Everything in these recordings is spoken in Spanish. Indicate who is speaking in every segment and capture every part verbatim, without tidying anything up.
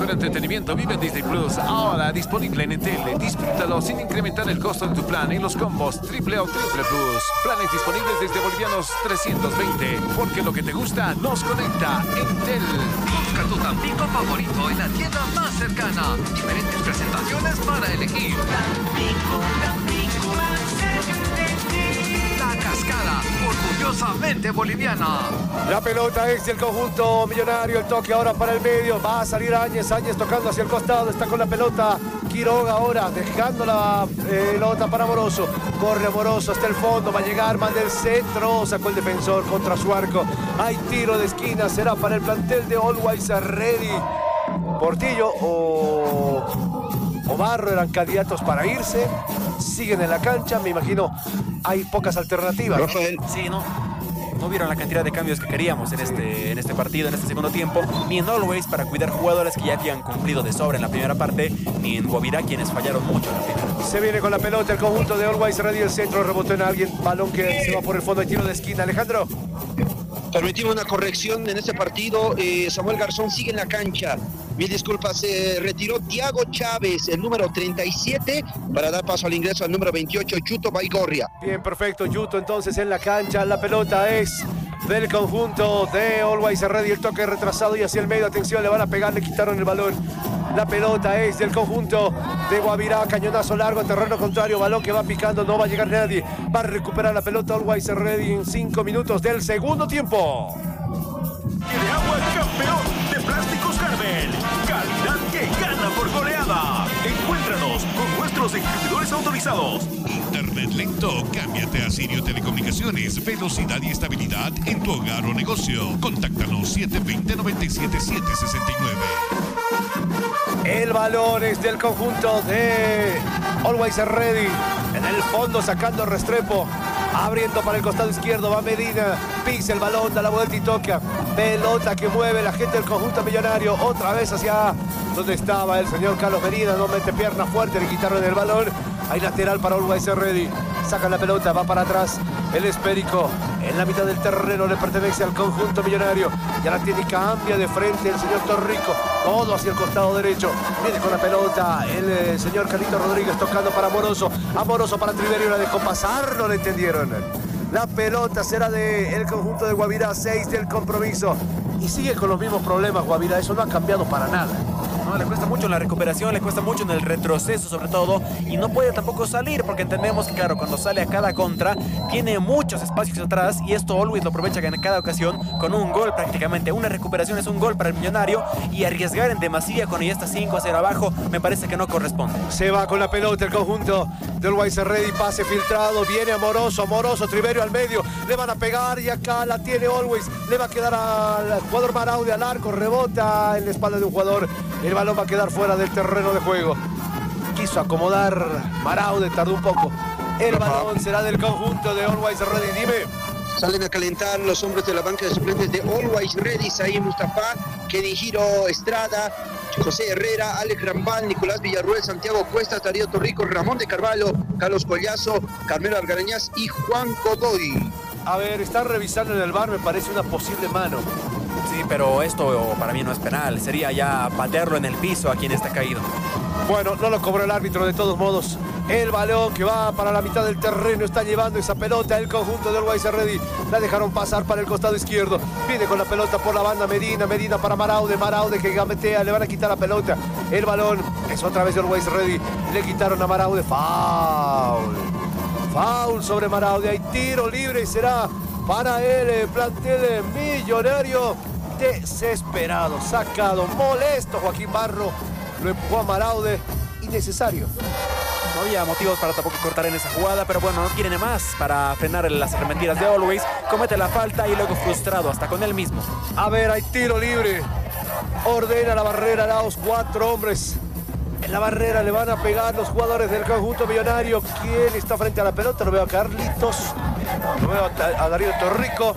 Speaker 1: mayor entretenimiento vive en Disney Plus. Ahora disponible en Entel. Disfrútalo sin incrementar el costo de tu plan en los combos triple o triple plus. Planes disponibles desde bolivianos trescientos veinte. Porque lo que te gusta nos conecta. Entel.
Speaker 2: Busca tu Tampico favorito en la tienda más cercana. Diferentes presentaciones para elegir. Tampico, Tampico, más cerca de ti. La Cascada, orgullosamente boliviana.
Speaker 3: La pelota es del conjunto millonario. El toque ahora para el medio. Va a salir Áñez. Áñez tocando hacia el costado. Está con la pelota Quiroga ahora dejando la pelota para Amoroso. Corre Amoroso hasta el fondo. Va a llegar más del centro. Sacó el defensor contra su arco. Hay tiro de esquina. Será para el plantel de Always Ready. Portillo o, o Barro eran candidatos para irse. Siguen en la cancha. Me imagino hay pocas alternativas.
Speaker 4: Rafael.
Speaker 5: Sí, no. No vieron la cantidad de cambios que queríamos en, sí. este, en este partido, en este segundo tiempo, ni en Always para cuidar jugadores que ya habían cumplido de sobra en la primera parte, ni en Guavirá, quienes fallaron mucho en la primera.
Speaker 3: Se viene con la pelota el conjunto de Always Ready, el centro, rebotó en alguien, balón que se va por el fondo, hay tiro de esquina. Alejandro.
Speaker 4: Permitimos una corrección en este partido. Eh, Samuel Garzón sigue en la cancha. Mil disculpas, se eh, retiró Tiago Chávez, el número treinta y siete, para dar paso al ingreso al número veintiocho, Yuto Baigorria.
Speaker 3: Bien, perfecto, Yuto entonces en la cancha. La pelota es del conjunto de Always Ready. El toque retrasado y hacia el medio. Atención, le van a pegar, le quitaron el balón. La pelota es del conjunto de Guavirá. Cañonazo largo, terreno contrario. Balón que va picando, no va a llegar nadie. Va a recuperar la pelota Always Ready en cinco minutos del segundo tiempo.
Speaker 6: De agua campeón de Plásticos Carvel. Calidad que gana por goleada. Encuéntranos con nuestros distribuidores autorizados.
Speaker 7: Internet lento, cámbiate a Sirio Telecomunicaciones. Velocidad y estabilidad en tu hogar o negocio. Contáctanos siete dos cero, nueve siete siete seis nueve.
Speaker 3: El balón es del conjunto de Always Ready. En el fondo sacando Restrepo. Abriendo para el costado izquierdo, va Medina, pisa el balón, da la vuelta y toca. Pelota que mueve la gente del conjunto millonario, otra vez hacia donde estaba el señor Carlos Medina, no mete pierna fuerte, le quitaron el balón. Hay lateral para Always Ready, saca la pelota, va para atrás, el esférico en la mitad del terreno le pertenece al conjunto millonario. Ya la tiene, cambia de frente el señor Torrico, todo hacia el costado derecho. Viene con la pelota el eh, señor Carlito Rodríguez tocando para Amoroso. Amoroso para Triverio, la dejó pasar, no le entendieron. La pelota será del conjunto de Guavirá, seis del compromiso. Y sigue con los mismos problemas Guavirá, eso no ha cambiado para nada.
Speaker 5: No, le cuesta mucho en la recuperación, le cuesta mucho en el retroceso sobre todo, y no puede tampoco salir porque entendemos que claro, cuando sale a cada contra tiene muchos espacios atrás y esto Always lo aprovecha en cada ocasión con un gol prácticamente. Una recuperación es un gol para el millonario y arriesgar en demasía cuando ya está cinco a cero abajo me parece que no corresponde.
Speaker 3: Se va con la pelota el conjunto de Always Ready, pase filtrado, viene Amoroso, Amoroso, Triverio al medio, le van a pegar y acá la tiene Always, le va a quedar al jugador Maraude al arco, rebota en la espalda de un jugador. El balón va a quedar fuera del terreno de juego. Quiso acomodar Maraude, tardó un poco. El balón será del conjunto de Always Ready. Dime.
Speaker 4: Salen a calentar los hombres de la banca de suplentes de Always Ready. Saí Mustafa, Kenny Giro Estrada, José Herrera, Alex Rambal, Nicolás Villarruel, Santiago Cuesta, Darío Torrico, Ramón de Carvalho, Carlos Collazo, Carmelo Algarañaz y Juan Godoy.
Speaker 3: A ver, están revisando en el bar, me parece una posible mano.
Speaker 5: Sí, pero esto para mí no es penal. Sería ya patearlo en el piso a quien está caído.
Speaker 3: Bueno, no lo cobró el árbitro de todos modos. El balón que va para la mitad del terreno está llevando esa pelota el conjunto de Always Ready. La dejaron pasar para el costado izquierdo. Viene con la pelota por la banda Medina. Medina para Maraude. Maraude que gametea. Le van a quitar la pelota. El balón es otra vez de Always Ready. Le quitaron a Maraude. Foul. Foul sobre Maraude. Hay tiro libre y será para el plantel millonario. Desesperado, sacado, molesto Joaquín Barro. Lo empujó a Maraude. Innecesario.
Speaker 5: No había motivos para tampoco cortar en esa jugada, pero bueno, no tiene más para frenar las arremetidas de Always. Comete la falta y luego frustrado hasta con él mismo.
Speaker 3: A ver, hay tiro libre. Ordena la barrera a los cuatro hombres. En la barrera le van a pegar los jugadores del conjunto millonario. ¿Quién está frente a la pelota? Lo veo a Carlitos. Lo veo a Darío Torrico.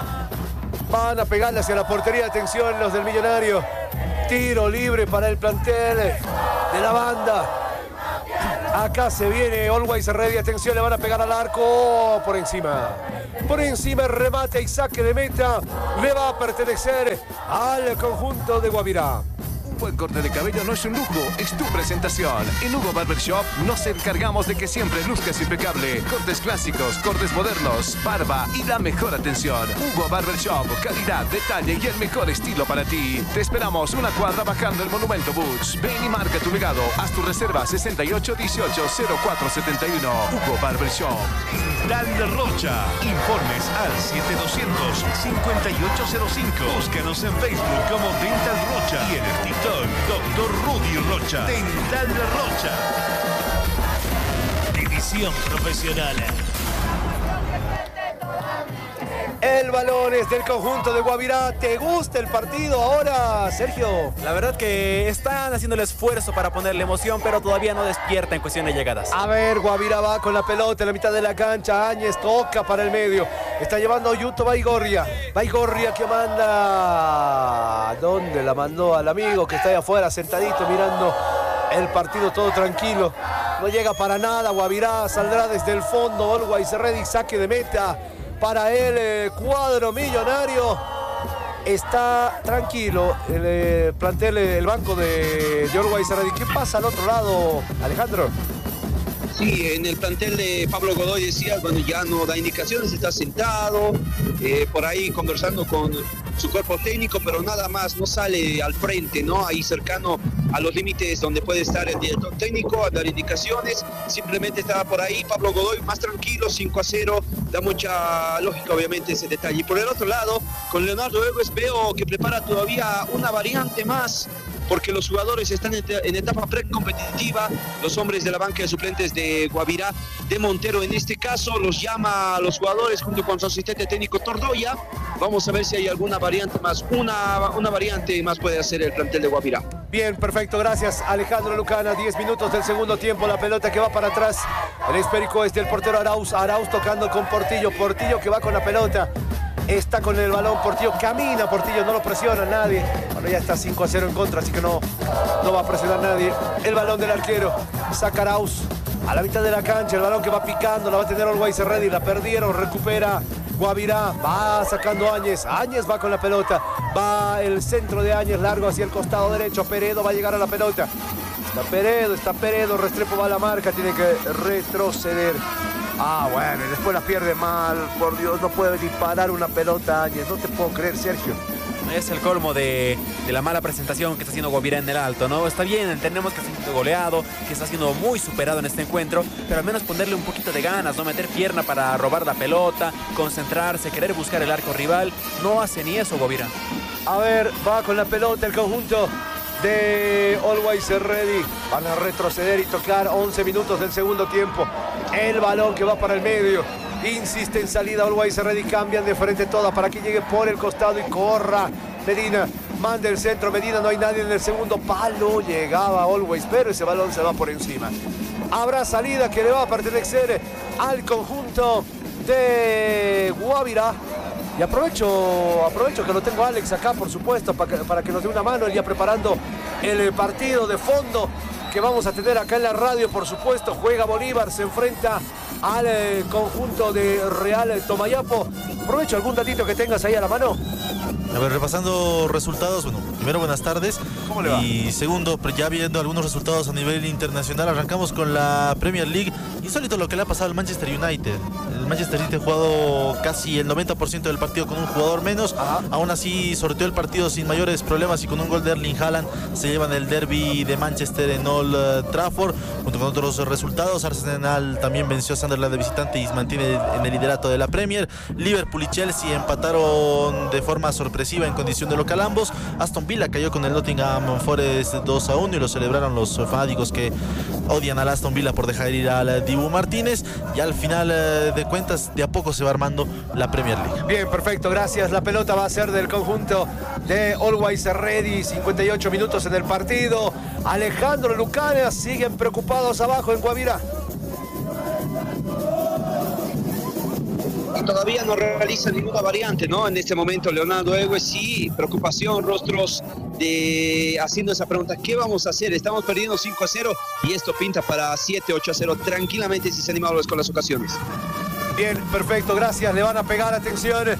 Speaker 3: Van a pegarle hacia la portería. Atención, los del millonario. Tiro libre para el plantel de la banda. Acá se viene Always Ready. Atención, le van a pegar al arco. Oh, por encima. Por encima el remate y saque de meta. Le va a pertenecer al conjunto de Guavirá.
Speaker 1: buen corte de cabello no es un lujo, es tu presentación. En Hugo Barber Shop nos encargamos de que siempre luzcas impecable. Cortes clásicos, cortes modernos, barba y la mejor atención. Hugo Barber Shop, calidad, detalle y el mejor estilo para ti. Te esperamos una cuadra bajando el Monumento Butch. Ven y marca tu legado. Haz tu reserva sesenta y ocho dieciocho cero cuatro setenta y uno. Hugo Barber Shop.
Speaker 6: Dental Rocha. Informes al siete doscientos cincuenta y ocho cero cinco. Búscanos en Facebook como Dental Rocha y en el TikTok doctor Rudy Rocha. Dental Rocha. División profesional.
Speaker 3: El balón es del conjunto de Guavirá. ¿Te gusta el partido ahora, Sergio?
Speaker 5: La verdad que están haciendo el esfuerzo para ponerle emoción, pero todavía no despierta en cuestión de llegadas.
Speaker 3: A ver, Guavirá va con la pelota en la mitad de la cancha. Áñez toca para el medio. Está llevando Yuto Baigorria. Baigorria que manda... ¿Dónde la mandó? Al amigo que está ahí afuera sentadito mirando el partido todo tranquilo. No llega para nada. Guavirá saldrá desde el fondo. Always Ready, saque de meta para el eh, cuadro millonario. Está tranquilo el eh, plantel, el banco de, de Always Ready. ¿Qué pasa al otro lado, Alejandro?
Speaker 4: Sí, en el plantel de Pablo Godoy decía, bueno, ya no da indicaciones, está sentado, eh, por ahí conversando con su cuerpo técnico, pero nada más, no sale al frente, ¿no? Ahí cercano a los límites donde puede estar el director técnico, a dar indicaciones, simplemente estaba por ahí Pablo Godoy más tranquilo, cinco a cero, da mucha lógica obviamente ese detalle. Y por el otro lado, con Leonardo Egues veo que prepara todavía una variante más, porque los jugadores están en etapa precompetitiva, los hombres de la banca de suplentes de Guavirá, de Montero en este caso, los llama a los jugadores junto con su asistente técnico Tordoya. Vamos a ver si hay alguna variante más, una, una variante más puede hacer el plantel de Guavirá.
Speaker 3: Bien, perfecto, gracias Alejandro Lucana. diez minutos del segundo tiempo, la pelota que va para atrás, el esférico es del portero Arauz, Arauz tocando con Portillo, Portillo que va con la pelota. Está con el balón, Portillo camina, Portillo no lo presiona nadie. Bueno, ya está cinco a cero en contra, así que no, no va a presionar nadie. El balón del arquero, saca Arauz a la mitad de la cancha, el balón que va picando, la va a tener Always Ready, la perdieron, recupera Guavirá, va sacando Áñez, Áñez va con la pelota, va el centro de Áñez largo hacia el costado derecho, Peredo va a llegar a la pelota. Está Peredo, está Peredo, Restrepo va a la marca, tiene que retroceder. Ah, bueno, y después la pierde mal. Por Dios, no puede disparar una pelota, Áñez. No te puedo creer, Sergio.
Speaker 5: Es el colmo de, de la mala presentación que está haciendo Guavirá en el alto, ¿no? Está bien, entendemos que está siendo goleado, que está siendo muy superado en este encuentro, pero al menos ponerle un poquito de ganas, ¿no? Meter pierna para robar la pelota, concentrarse, querer buscar el arco rival. No hace ni eso Guavirá.
Speaker 3: A ver, va con la pelota el conjunto de Always Ready. Van a retroceder y tocar once minutos del segundo tiempo. El balón que va para el medio. Insiste en salida Always Ready. Cambian de frente toda para que llegue por el costado y corra Medina. Manda el centro. Medina, no hay nadie en el segundo palo. Llegaba Always, pero ese balón se va por encima. Habrá salida que le va a pertenecer al conjunto de Guavirá. Y aprovecho, aprovecho que lo tengo a Alex acá, por supuesto, para que, para que nos dé una mano, él ya preparando el partido de fondo que vamos a tener acá en la radio, por supuesto. Juega Bolívar, se enfrenta al eh, conjunto de Real Tomayapo. Aprovecho algún datito que tengas ahí a la mano.
Speaker 8: A ver, repasando resultados, bueno, primero buenas tardes.
Speaker 3: ¿Cómo le va?
Speaker 8: Y segundo, ya viendo algunos resultados a nivel internacional, arrancamos con la Premier League. Insólito lo que le ha pasado al Manchester United. El Manchester United ha jugado casi el noventa por ciento del partido con un jugador menos. Ajá. Aún así sorteó el partido sin mayores problemas y con un gol de Erling Haaland se llevan el derby de Manchester en Old Trafford. Junto con otros resultados, Arsenal también venció a Sunderland de visitante y mantiene en el liderato de la Premier. Liverpool y Chelsea empataron de forma sorpresiva en condición de local ambos. Aston Villa cayó con el Nottingham Forest dos a uno y lo celebraron los fanáticos que odian al Aston Villa por dejar ir al Dibu Martínez. Y al final de cuentas, de a poco se va armando la Premier League.
Speaker 3: Bien, perfecto, gracias. La pelota va a ser del conjunto de Always Ready. cincuenta y ocho minutos en el partido. Alejandro Lucana, siguen preocupados abajo en Guavirá.
Speaker 4: Y todavía no realiza ninguna variante, ¿no? En este momento Leonardo Egues, sí, preocupación, rostros de haciendo esa pregunta, ¿qué vamos a hacer? Estamos perdiendo cinco a cero y esto pinta para siete, ocho a cero tranquilamente si se animan con las ocasiones.
Speaker 3: Bien, perfecto, gracias. Le van a pegar, atención,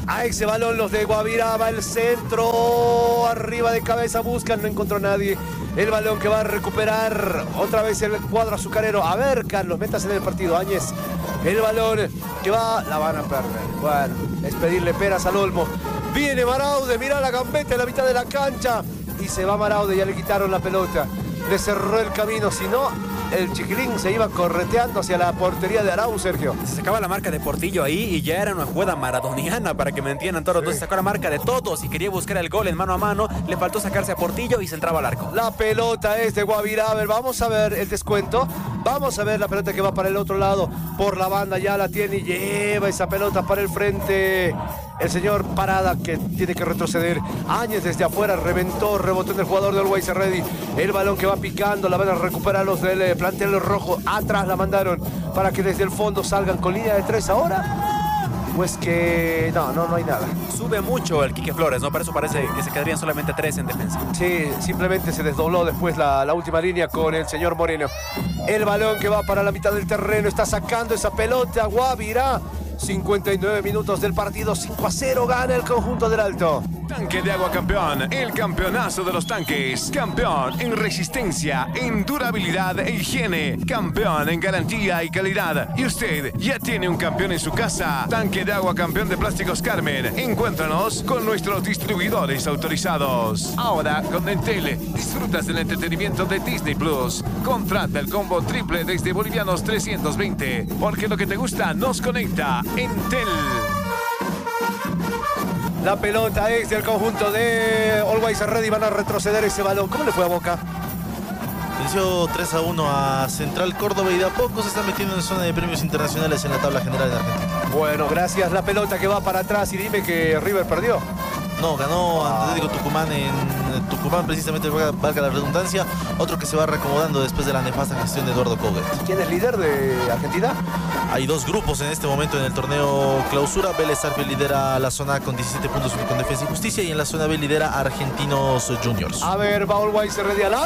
Speaker 3: A ese balón los de Guavirá, va el centro, arriba de cabeza buscan, no encontró nadie. El balón que va a recuperar otra vez el cuadro azucarero. A ver, Carlos, métase en el partido, Áñez. El balón que va, la van a perder. Bueno, es pedirle peras al olmo. Viene Maraude, mira la gambeta en la mitad de la cancha. Y se va Maraude, ya le quitaron la pelota. Le cerró el camino, si no, el chiquilín se iba correteando hacia la portería de Arauz, Sergio.
Speaker 5: Se sacaba la marca de Portillo ahí y ya era una jugada maradoniana, para que me entiendan todos. Sí. Entonces sacó la marca de todos y quería buscar el gol en mano a mano. Le faltó sacarse a Portillo y se entraba al arco. La pelota es de Guavirá. A ver, vamos a ver el descuento. Vamos a ver la pelota que va para el otro lado. Por la banda ya la tiene y lleva esa pelota para el frente. El señor Parada, que tiene que retroceder. Áñez desde afuera reventó, rebotó en el jugador de Always Ready. El balón que va picando, la van a recuperar los del plantel rojo. Atrás la mandaron para que desde el fondo salgan con línea de tres ahora. Pues que no, no, no hay nada. Sube mucho el Quique Flores, ¿no? Por eso parece que se quedarían solamente tres en defensa. Sí, simplemente se desdobló después la, la última línea con el señor Moreno. El balón que va para la mitad del terreno, está sacando esa pelota Guavirá. cincuenta y nueve minutos del partido, cinco a cero gana el conjunto del Alto.
Speaker 1: Tanque de Agua Campeón, el campeonazo de los tanques. Campeón en resistencia, en durabilidad e higiene. Campeón en garantía y calidad. Y usted ya tiene un campeón en su casa. Tanque de Agua Campeón de Plásticos Carmen. Encuéntranos con nuestros distribuidores autorizados. Ahora con Entel disfrutas del entretenimiento de Disney Plus. Contrata el combo triple desde bolivianos trescientos veinte. Porque lo que te gusta nos conecta. Entel.
Speaker 3: La pelota es del conjunto de Always Ready. Van a retroceder ese balón. ¿Cómo le fue a Boca?
Speaker 8: Venció tres a uno a Central Córdoba y de a poco se está metiendo en zona de premios internacionales en la tabla general de Argentina.
Speaker 3: Bueno, gracias. La pelota que va para atrás y dime que River perdió.
Speaker 8: No, ganó ah. Atlético Tucumán en Tucumán, precisamente, valga la redundancia. Otro que se va reacomodando después de la nefasta gestión de Eduardo Coudet.
Speaker 3: ¿Quién es líder de Argentina?
Speaker 8: Hay dos grupos en este momento en el torneo clausura. Vélez Arfield lidera la zona con diecisiete puntos con Defensa y Justicia, y en la zona B lidera Argentinos Juniors.
Speaker 3: A ver, va Always Ready al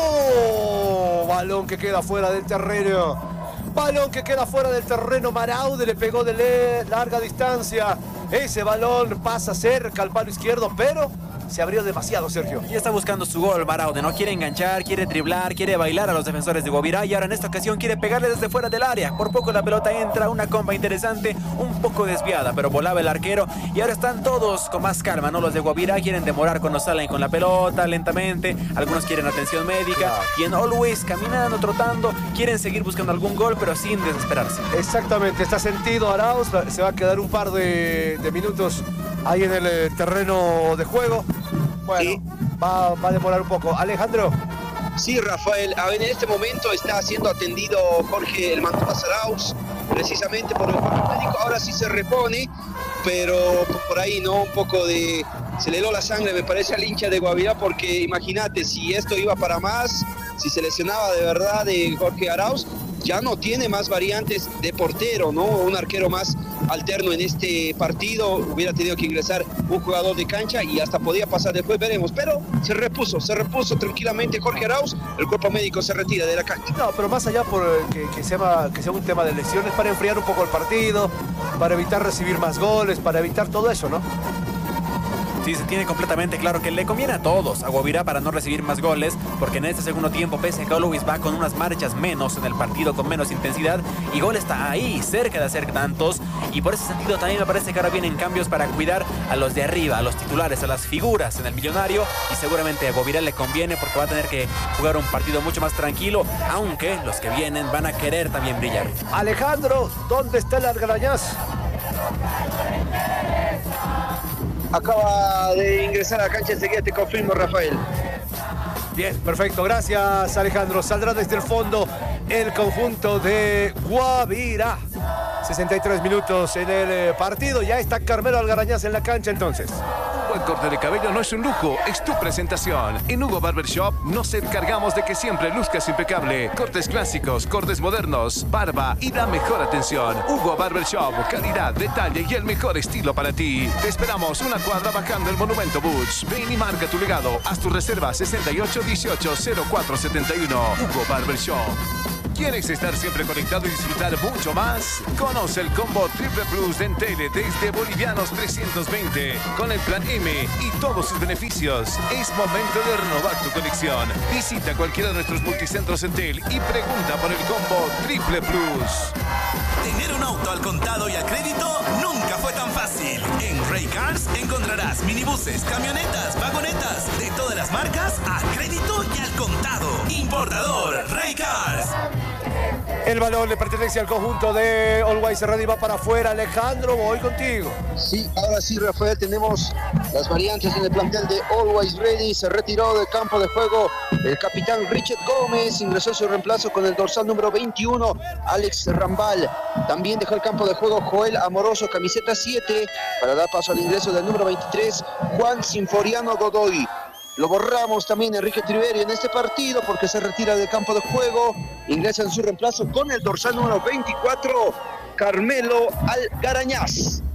Speaker 3: arco. Balón que queda fuera del terreno. Balón que queda fuera del terreno. Maraude le pegó de larga distancia. Ese balón pasa cerca al palo izquierdo, pero se abrió demasiado, Sergio.
Speaker 5: Y está buscando su gol, Maraude, ¿no? Quiere enganchar, quiere driblar, quiere bailar a los defensores de Guavirá, y ahora en esta ocasión quiere pegarle desde fuera del área. Por poco la pelota entra, una comba interesante, un poco desviada, pero volaba el arquero. Y ahora están todos con más calma, ¿no? Los de Guavirá quieren demorar cuando salen con la pelota lentamente. Algunos quieren atención médica. Y en Always, caminando, trotando, quieren seguir buscando algún gol, pero sin desesperarse.
Speaker 3: Exactamente, está sentido Arauz. Se va a quedar un par de, de minutos ahí en el eh, terreno de juego. Bueno, sí. va, va a demorar un poco. Alejandro.
Speaker 4: Sí, Rafael, a ver, en este momento está siendo atendido Jorge el Mantolas Arauz, precisamente por el cuerpo médico. Ahora sí se repone, pero por ahí, ¿no? Un poco de... Se le heló la sangre, me parece, al hincha de Guavirá, porque imagínate, si esto iba para más, si se lesionaba de verdad de Jorge Arauz, ya no tiene más variantes de portero, ¿no? Un arquero más alterno en este partido. Hubiera tenido que ingresar un jugador de cancha y hasta podía pasar después, veremos. Pero se repuso, se repuso tranquilamente Jorge Arauz. El cuerpo médico se retira de la cancha.
Speaker 3: No, pero más allá por que, que, sea, que sea un tema de lesiones, para enfriar un poco el partido, para evitar recibir más goles, para evitar todo eso, ¿no?
Speaker 5: Sí, se tiene completamente claro que le conviene a todos, a Guavirá, para no recibir más goles, porque en este segundo tiempo, pese a que Always va con unas marchas menos en el partido, con menos intensidad, y Gol está ahí, cerca de hacer tantos, y por ese sentido también me parece que ahora vienen cambios para cuidar a los de arriba, a los titulares, a las figuras en el millonario, y seguramente a Guavirá le conviene porque va a tener que jugar un partido mucho más tranquilo, aunque los que vienen van a querer también brillar.
Speaker 3: Alejandro, ¿dónde está el Argarañaz?
Speaker 4: Acaba de ingresar a la cancha, enseguida te confirmo, Rafael.
Speaker 3: Bien, perfecto, gracias Alejandro. Saldrá desde el fondo el conjunto de Guavirá. sesenta y tres minutos en el partido, ya está Carmelo Algarañaz en la cancha entonces.
Speaker 1: Un buen corte de cabello no es un lujo, es tu presentación. En Hugo Barbershop nos encargamos de que siempre luzcas impecable. Cortes clásicos, cortes modernos, barba y la mejor atención. Hugo Barbershop, calidad, detalle y el mejor estilo para ti. Te esperamos una cuadra bajando el Monumento Butch. Ven y marca tu legado. Haz tu reserva sesenta y ocho dieciocho cero cuatro setenta y uno. Hugo Barbershop. ¿Quieres estar siempre conectado y disfrutar mucho más? Conoce el combo Triple Plus de Entel desde Bolivianos trescientos veinte con el plan M y todos sus beneficios. Es momento de renovar tu conexión. Visita cualquiera de nuestros multicentros Entel y pregunta por el combo Triple Plus.
Speaker 9: Tener un auto al contado y al crédito nunca fue tan fácil. En Ray Cars encontrarás minibuses, camionetas, vagonetas de todas las marcas a crédito y al contado. Importador Ray Cars.
Speaker 3: El balón le pertenece al conjunto de Always Ready, va para afuera. Alejandro, voy contigo.
Speaker 4: Sí, ahora sí, Rafael, tenemos las variantes en el plantel de Always Ready. Se retiró del campo de juego el capitán Richard Gómez, ingresó en su reemplazo con el dorsal número veintiuno, Alex Rambal. También dejó el campo de juego Joel Amoroso, camiseta siete, para dar paso al ingreso del número veintitrés, Juan Sinforiano Godoy. Lo borramos también Enrique Triveri en este partido porque se retira del campo de juego. Ingresa en su reemplazo con el dorsal número veinticuatro, Carmelo Algarañaz.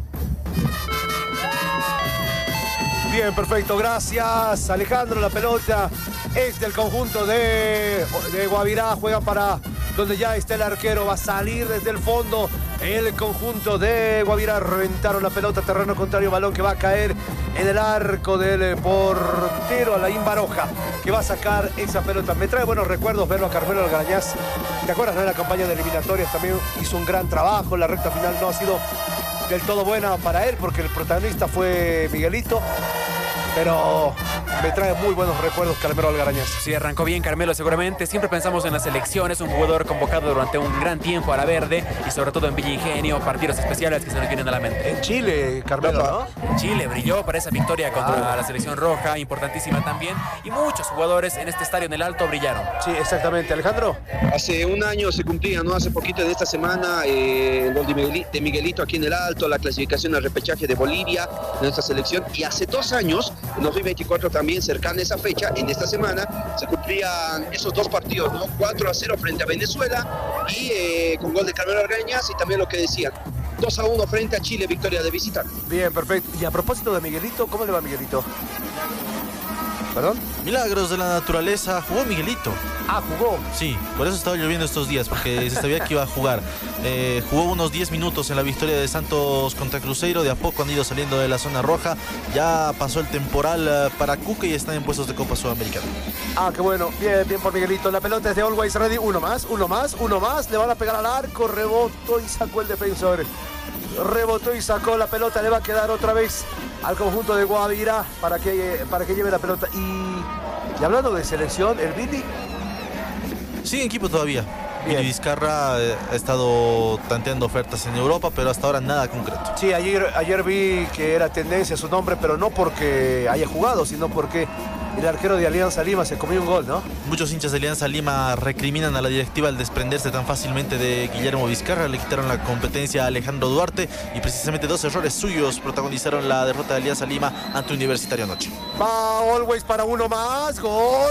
Speaker 3: Bien, perfecto, gracias Alejandro. La pelota es del conjunto de, de Guavirá, juega para donde ya está el arquero, va a salir desde el fondo el conjunto de Guavirá. Reventaron la pelota, terreno contrario, balón que va a caer en el arco del portero Alain Baroja, que va a sacar esa pelota. Me trae buenos recuerdos verlo a Carmelo Algarañaz. ¿Te acuerdas, no? En la campaña de eliminatorias también hizo un gran trabajo. La recta final no ha sido del todo buena para él porque el protagonista fue Miguelito, pero me trae muy buenos recuerdos Carmelo Algarañaz.
Speaker 5: Sí, arrancó bien Carmelo seguramente. Siempre pensamos en las selecciones, un jugador convocado durante un gran tiempo a la verde y sobre todo en Villa Ingenio, partidos especiales que se nos vienen a la mente.
Speaker 3: En Chile, Carmelo, ¿no?
Speaker 5: En Chile brilló para esa victoria contra ah. la selección roja, importantísima también. Y muchos jugadores en este estadio en el Alto brillaron.
Speaker 3: Sí, exactamente. Alejandro.
Speaker 4: Hace un año se cumplía, ¿no? Hace poquito de esta semana, eh, el gol de Miguelito aquí en el Alto, la clasificación al repechaje de Bolivia, de nuestra selección. Y hace dos años, en dos mil veinticuatro también, cercana a esa fecha, en esta semana, se cumplían esos dos partidos, ¿no? cuatro a cero frente a Venezuela y eh, con gol de Carmelo Algarañaz y también lo que decían, dos a uno frente a Chile, victoria de visitante.
Speaker 3: Bien, perfecto. Y a propósito de Miguelito, ¿cómo le va Miguelito? ¿Perdón?
Speaker 8: Milagros de la naturaleza. Jugó Miguelito.
Speaker 3: Ah, jugó.
Speaker 8: Sí, por eso estaba lloviendo estos días, porque se sabía que iba a jugar. Eh, jugó unos diez minutos en la victoria de Santos contra Cruzeiro. De a poco han ido saliendo de la zona roja. Ya pasó el temporal para Cuca y están en puestos de Copa Sudamericana.
Speaker 3: Ah, qué bueno. Bien, bien por Miguelito. La pelota es de Always Ready. Uno más, uno más, uno más. Le van a pegar al arco. Rebotó y sacó el defensor. Rebotó y sacó la pelota. Le va a quedar otra vez al conjunto de Guavirá para que, para que lleve la pelota. Y, y hablando de selección, el Billy
Speaker 8: sigue en equipo todavía. Billy Vizcarra ha estado tanteando ofertas en Europa, pero hasta ahora nada concreto.
Speaker 3: Sí, ayer, ayer vi que era tendencia su nombre, pero no porque haya jugado, sino porque el arquero de Alianza Lima se comió un gol, ¿no?
Speaker 8: Muchos hinchas de Alianza Lima recriminan a la directiva al desprenderse tan fácilmente de Guillermo Vizcarra. Le quitaron la competencia a Alejandro Duarte y precisamente dos errores suyos protagonizaron la derrota de Alianza Lima ante Universitario anoche.
Speaker 3: Va Always para uno más. Gol.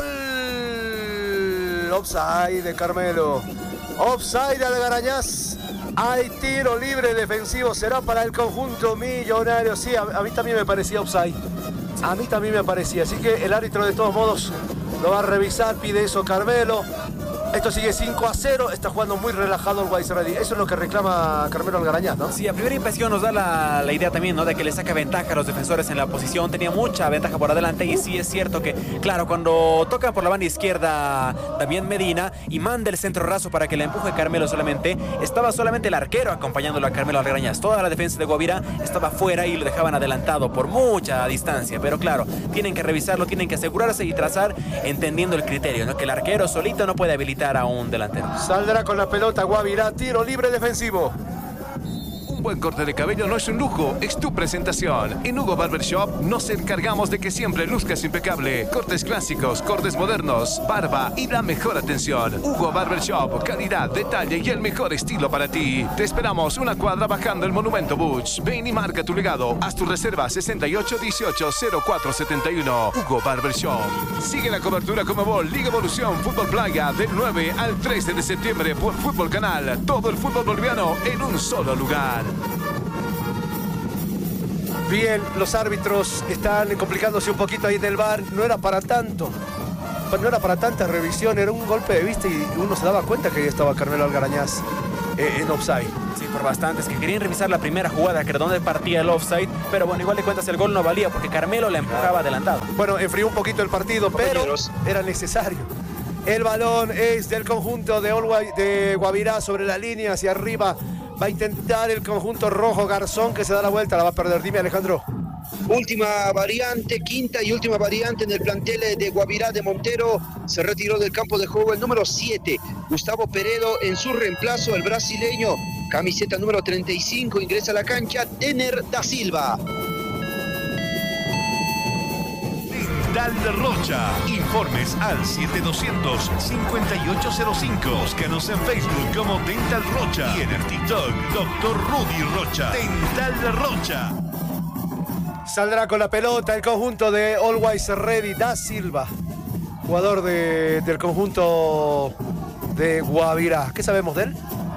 Speaker 3: Offside de Carmelo. Offside de Algarañaz. Hay tiro libre defensivo. Será para el conjunto millonario. Sí, a, a mí también me parecía offside. A mí también me parecía. Así que el árbitro de todos modos lo va a revisar. Pide eso Carmelo. Esto sigue cinco a cero. Está jugando muy relajado el Always Ready. Eso es lo que reclama Carmelo Algarañaz, ¿no?
Speaker 5: Sí, a primera impresión nos da la, la idea también, ¿no? De que le saca ventaja a los defensores en la posición. Tenía mucha ventaja por adelante. Y sí es cierto que, claro, cuando tocan por la banda izquierda Damián Medina y manda el centro raso para que le empuje Carmelo solamente, estaba solamente el arquero acompañándolo a Carmelo Algarañaz. Toda la defensa de Guavirá estaba fuera y lo dejaban adelantado por mucha distancia. Pero claro, tienen que revisarlo, tienen que asegurarse y trazar entendiendo el criterio, ¿no? Que el arquero solito no puede habilitar a un delantero.
Speaker 3: Saldrá con la pelota Guavirá, tiro libre defensivo.
Speaker 1: Un buen corte de cabello no es un lujo, es tu presentación. En Hugo Barbershop nos encargamos de que siempre luzcas impecable. Cortes clásicos, cortes modernos, barba y la mejor atención. Hugo Barbershop, calidad, detalle y el mejor estilo para ti. Te esperamos una cuadra bajando el Monumento Bush. Ven y marca tu legado. Haz tu reserva sesenta y ocho dieciocho cero cuatro setenta y uno. Hugo Barbershop. Sigue la cobertura Conmebol Liga Evolución Fútbol Playa del nueve al trece de septiembre por Fútbol Canal. Todo el fútbol boliviano en un solo lugar.
Speaker 3: Bien, los árbitros están complicándose un poquito ahí en el V A R. No era para tanto. no era para tanta revisión, era un golpe de vista y uno se daba cuenta que ya estaba Carmelo Algarañaz eh, en offside.
Speaker 5: Sí, por bastantes, que querían revisar la primera jugada, que era donde partía el offside, pero bueno, igual de cuentas el gol no valía porque Carmelo la empujaba adelantado.
Speaker 3: Bueno, enfrió un poquito el partido, pero era necesario. El balón es del conjunto de, Always, de Guavirá sobre la línea hacia arriba. Va a intentar el conjunto rojo. Garzón que se da la vuelta, la va a perder. Dime, Alejandro.
Speaker 4: Última variante, quinta y última variante en el plantel de Guavirá de Montero. Se retiró del campo de juego el número siete, Gustavo Peredo. En su reemplazo, el brasileño, camiseta número treinta y cinco, ingresa a la cancha, Denner da Silva.
Speaker 6: Dental Rocha. Informes al siete doscientos, cincuenta y ocho cero cinco. Búscanos en Facebook como Dental Rocha y en el TikTok doctor Rudy Rocha. Dental Rocha.
Speaker 3: Saldrá con la pelota el conjunto de Always Ready, da Silva, jugador de, del conjunto de Guavirá. ¿Qué sabemos de él?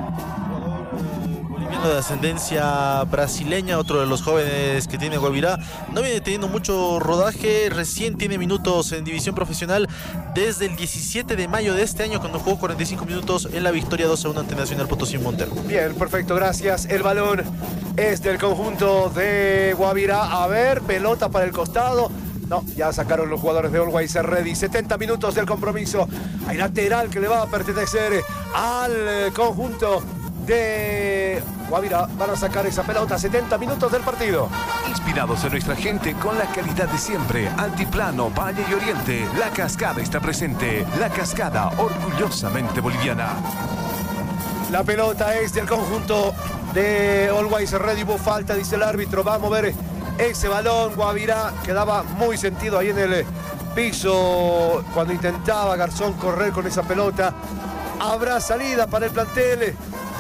Speaker 8: De ascendencia brasileña, otro de los jóvenes que tiene Guavirá. No viene teniendo mucho rodaje, recién tiene minutos en división profesional desde el diecisiete de mayo de este año, cuando jugó cuarenta y cinco minutos en la victoria dos a uno ante Nacional Potosí Montero.
Speaker 3: Bien, perfecto, gracias. El balón es del conjunto de Guavirá. A ver, pelota para el costado. No, ya sacaron los jugadores de Always Ready. setenta minutos del compromiso. Hay lateral que le va a pertenecer al conjunto de Guavirá. Van a sacar esa pelota. setenta minutos del partido.
Speaker 1: Inspirados en nuestra gente con la calidad de siempre. Altiplano, Valle y Oriente. La Cascada está presente. La Cascada, orgullosamente boliviana.
Speaker 3: La pelota es del conjunto de Always Ready. Hubo falta, dice el árbitro. Va a mover ese balón. Guavirá quedaba muy sentido ahí en el piso cuando intentaba Garzón correr con esa pelota. Habrá salida para el plantel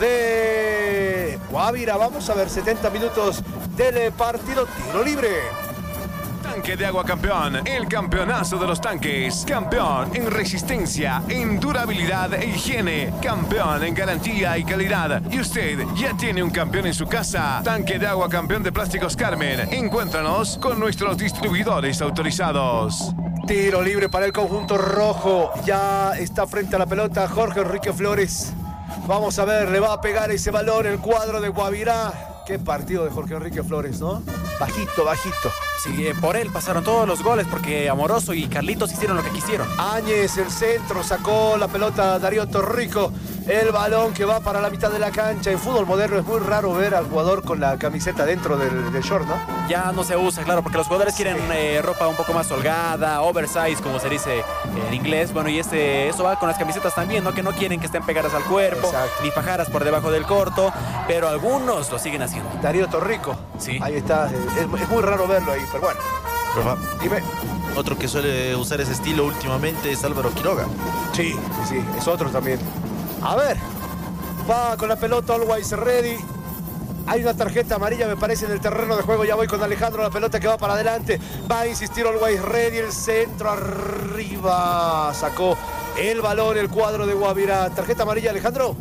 Speaker 3: de Guavirá. Vamos a ver, setenta minutos del partido. Tiro libre.
Speaker 1: Tanque de agua campeón, el campeonazo de los tanques. Campeón en resistencia, en durabilidad e higiene. Campeón en garantía y calidad. Y usted ya tiene un campeón en su casa. Tanque de agua campeón de Plásticos Carmen. Encuéntranos con nuestros distribuidores autorizados.
Speaker 3: Tiro libre para el conjunto rojo. Ya está frente a la pelota Jorge Enrique Flores. Vamos a ver, le va a pegar ese balón el cuadro de Guavirá. Qué partido de Jorge Enrique Flores, ¿no? Bajito, bajito.
Speaker 5: Sí, por él pasaron todos los goles porque Amoroso y Carlitos hicieron lo que quisieron.
Speaker 3: Áñez, el centro, sacó la pelota Darío Torrico. El balón que va para la mitad de la cancha. En fútbol moderno es muy raro ver al jugador con la camiseta dentro del, del short, ¿no?
Speaker 5: Ya no se usa, claro, porque los jugadores quieren eh, ropa un poco más holgada, oversize, como se dice en inglés. Bueno, y este, eso va con las camisetas también, ¿no? Que no quieren que estén pegadas al cuerpo, exacto, ni fajaras por debajo del corto, pero algunos lo siguen haciendo.
Speaker 3: Darío Torrico.
Speaker 5: Sí.
Speaker 3: Ahí está. Es, es muy raro verlo ahí, pero bueno.
Speaker 8: Rafa,
Speaker 3: dime.
Speaker 8: Otro que suele usar ese estilo últimamente es Álvaro Quiroga.
Speaker 3: Sí, sí, sí, es otro también. A ver, va con la pelota Always Ready. Hay una tarjeta amarilla, me parece, en el terreno de juego. Ya voy con Alejandro, la pelota que va para adelante. Va a insistir Always Ready, el centro arriba. Sacó el balón, el cuadro de Guavirá. Tarjeta amarilla, Alejandro.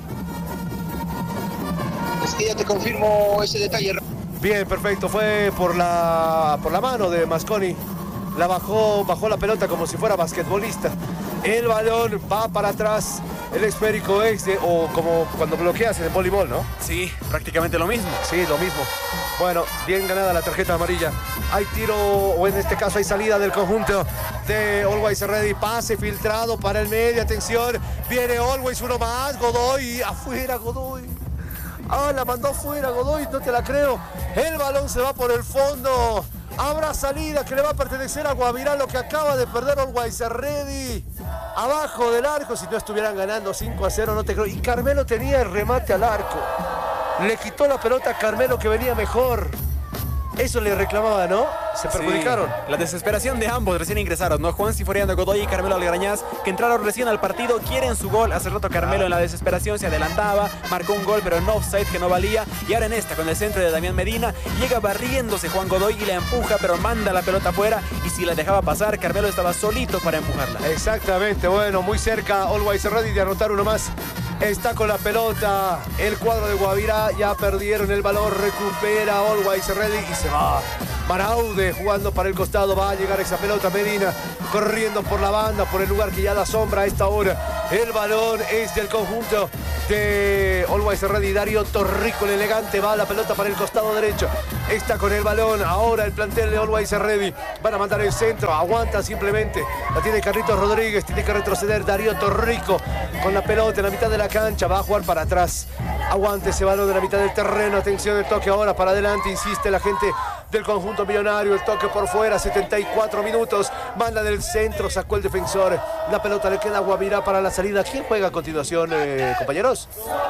Speaker 4: Es que ya te confirmo ese detalle.
Speaker 3: Bien, perfecto. Fue por la, por la mano de Masconi. La bajó, bajó la pelota como si fuera basquetbolista. El balón va para atrás. El esférico es de, o como cuando bloqueas en el voleibol, ¿no?
Speaker 5: Sí, prácticamente lo mismo.
Speaker 3: Sí, lo mismo. Bueno, bien ganada la tarjeta amarilla. Hay tiro, o en este caso hay salida del conjunto de Always Ready. Pase filtrado para el medio. Atención, viene Always, uno más. Godoy, afuera Godoy. Ah, la mandó afuera Godoy, no te la creo. El balón se va por el fondo. Habrá salida que le va a pertenecer a Guavirá, lo que acaba de perder Always Ready. Abajo del arco, si no estuvieran ganando cinco a cero, no te creo. Y Carmelo tenía el remate al arco. Le quitó la pelota a Carmelo, que venía mejor. Eso le reclamaba, ¿no? Se perjudicaron.
Speaker 5: Sí, la desesperación de ambos recién ingresados, ¿no? Juan Ciforiano Godoy y Carmelo Algarañaz, que entraron recién al partido, quieren su gol. Hace rato Carmelo en la desesperación se adelantaba, marcó un gol pero en offside que no valía. Y ahora en esta, con el centro de Damián Medina, llega barriéndose Juan Godoy y la empuja, pero manda la pelota afuera. Y si la dejaba pasar, Carmelo estaba solito para empujarla.
Speaker 3: Exactamente, bueno, muy cerca Always Ready de anotar uno más. Está con la pelota el cuadro de Guavirá, ya perdieron el balón, recupera Always Ready y se va. Maraude jugando para el costado. Va a llegar esa pelota. Medina corriendo por la banda, por el lugar que ya da sombra a esta hora. El balón es del conjunto de Always Ready. Darío Torrico, el elegante, va a la pelota para el costado derecho. Está con el balón. Ahora el plantel de Always Ready. Van a mandar el centro. Aguanta simplemente. La tiene Carlitos Rodríguez. Tiene que retroceder Darío Torrico con la pelota en la mitad de la cancha. Va a jugar para atrás. Aguante ese balón de la mitad del terreno. Atención, el toque ahora para adelante. Insiste la gente del conjunto millonario. El toque por fuera. setenta y cuatro minutos. Manda del centro. Sacó el defensor. La pelota le queda a Guavirá para la salida. ¿Quién juega a continuación, eh, compañeros?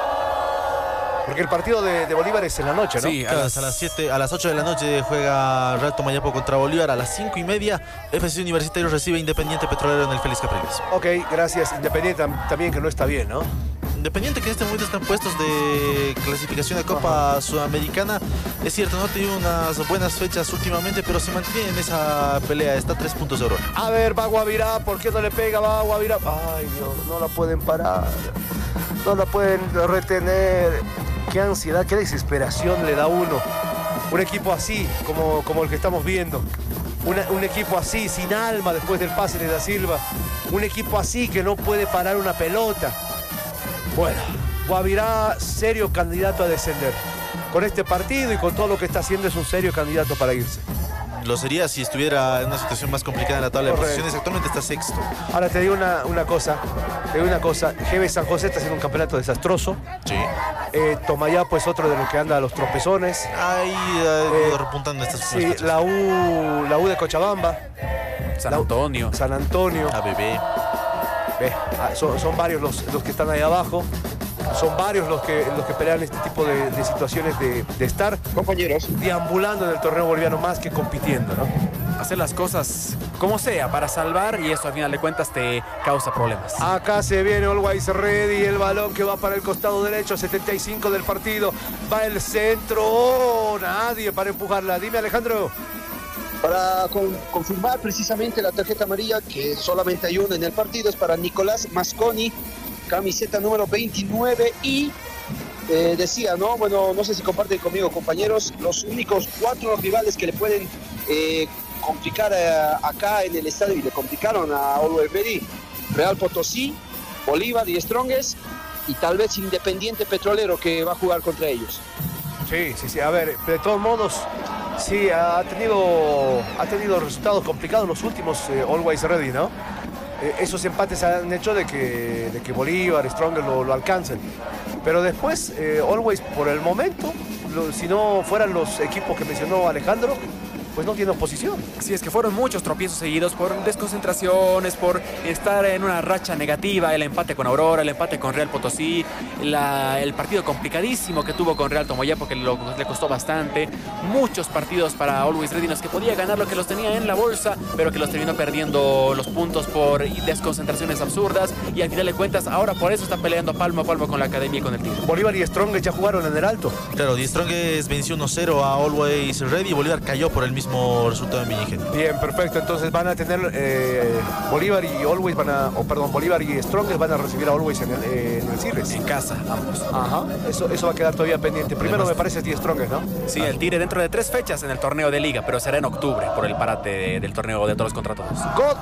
Speaker 3: Porque el partido de, de Bolívar es en la noche, ¿no?
Speaker 8: Sí, a las, a las siete, a las ocho de la noche juega Real Tomayapo contra Bolívar. A las cinco y media, F C Universitario recibe Independiente Petrolero en el Félix Capriles.
Speaker 3: Ok, gracias. Independiente también, que no está bien, ¿no?
Speaker 8: Independiente, que en este momento están puestos de clasificación de Copa Ajá. Sudamericana. Es cierto, no ha tenido unas buenas fechas últimamente, pero se mantiene en esa pelea. Está a tres puntos de oro.
Speaker 3: A ver, va Guavirá. ¿Por qué no le pega? Va Guavirá. Ay, Dios, no la pueden parar. No la pueden retener. Qué ansiedad, qué desesperación le da uno. Un equipo así, como, como el que estamos viendo. Una, un equipo así, sin alma después del pase de Da Silva. Un equipo así que no puede parar una pelota. Bueno, Guavirá, serio candidato a descender. Con este partido y con todo lo que está haciendo, es un serio candidato para irse.
Speaker 8: Lo sería si estuviera en una situación más complicada en la tabla Correcto. de posiciones. Actualmente está sexto.
Speaker 3: Ahora te digo una, una cosa. Te digo una cosa. G B San José está haciendo un campeonato desastroso.
Speaker 8: Sí.
Speaker 3: Eh, Tomayapo es otro de los que anda a los tropezones.
Speaker 8: Ahí eh, eh, repuntando estas
Speaker 3: Sí, fechas. la U, la U de Cochabamba.
Speaker 5: San Antonio.
Speaker 3: U, San Antonio.
Speaker 8: A B B.
Speaker 3: Ve, son, son varios los, los que están ahí abajo. Son varios los que, los que pelean este tipo de, de situaciones de, de estar,
Speaker 4: compañeros,
Speaker 3: deambulando en el torneo boliviano más que compitiendo, ¿no?
Speaker 5: Hacer las cosas como sea para salvar, y eso al final de cuentas te causa problemas.
Speaker 3: Acá se viene Always Ready, el balón que va para el costado derecho, setenta y cinco del partido. Va el centro, oh, nadie para empujarla. Dime, Alejandro.
Speaker 4: Para con, confirmar precisamente la tarjeta amarilla, que solamente hay una en el partido, es para Nicolás Masconi, camiseta número veintinueve, y eh, decía, ¿no? Bueno, no sé si comparten conmigo, compañeros, los únicos cuatro rivales que le pueden eh, complicar eh, acá en el estadio, y le complicaron a Always Ready: Real Potosí, Bolívar y Strongest, y tal vez Independiente Petrolero, que va a jugar contra ellos.
Speaker 3: Sí, sí, sí, a ver, de todos modos, sí, ha tenido, ha tenido resultados complicados los últimos eh, Always Ready, ¿no? Eh, esos empates han hecho de que, de que Bolívar, Strongest lo, lo alcancen. Pero después, eh, Always, por el momento, lo, si no fueran los equipos que mencionó Alejandro, pues no tiene oposición.
Speaker 5: Sí, es que fueron muchos tropiezos seguidos por desconcentraciones, por estar en una racha negativa. El empate con Aurora, el empate con Real Potosí, la, el partido complicadísimo que tuvo con Real Tomayapo, que lo, le costó bastante. Muchos partidos para Always Ready, que podía ganar, lo que los tenía en la bolsa, pero que los terminó perdiendo los puntos por desconcentraciones absurdas. Y al final de cuentas, ahora por eso está peleando palmo a palmo con la Academia y con el Tigre.
Speaker 3: Bolívar y Strongest ya jugaron en el alto.
Speaker 8: Claro, y Strongest venció uno cero a Always Ready y Bolívar cayó por el mismo resultado en Villa.
Speaker 3: Bien, perfecto. Entonces van a tener eh, Bolívar y Always van a, o perdón, Bolívar y Strongest van a recibir a Always en el, eh, en el Cires.
Speaker 5: En casa, ambos.
Speaker 3: Ajá. Eso, eso va a quedar todavía pendiente. Primero Además, me parece The Strongest, ¿no?
Speaker 5: Sí, ah. el Tigre dentro de tres fechas en el torneo de Liga, pero será en octubre por el parate de, del torneo de todos contra todos.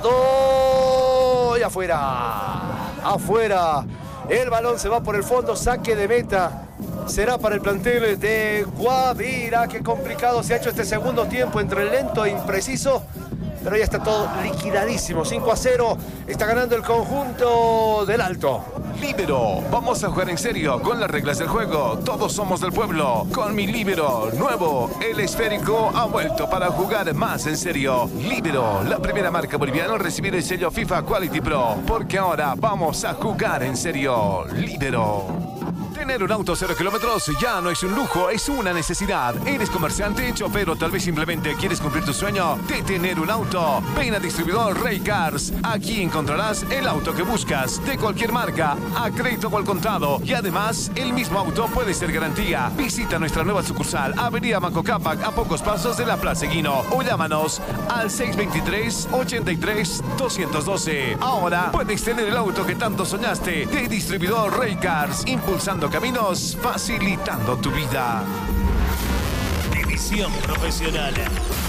Speaker 3: Godoy afuera. Afuera. El balón se va por el fondo, saque de meta. Será para el plantel de Guavirá. Qué complicado se ha hecho este segundo tiempo, entre lento e impreciso, pero ya está todo liquidadísimo. cinco a cero está ganando el conjunto del Alto.
Speaker 1: Líbero, vamos a jugar en serio con las reglas del juego. Todos somos del pueblo. Con mi Líbero nuevo, el esférico ha vuelto para jugar más en serio. Líbero, la primera marca boliviana en recibir el sello FIFA Quality Pro, porque ahora vamos a jugar en serio. Líbero. Tener un auto cero kilómetros ya no es un lujo, es una necesidad. ¿Eres comerciante, chofer o tal vez simplemente quieres cumplir tu sueño de tener un auto? Ven a Distribuidor Rey Cars. Aquí encontrarás el auto que buscas, de cualquier marca, a crédito o al contado. Y además, el mismo auto puede ser garantía. Visita nuestra nueva sucursal, Avenida Manco Cápac, a pocos pasos de la Plaza Eguino. O llámanos al seis dos tres, ochenta y tres, doscientos doce. Ahora puedes tener el auto que tanto soñaste, de Distribuidor Rey Cars, impulsando caminos, facilitando tu vida.
Speaker 10: División profesional.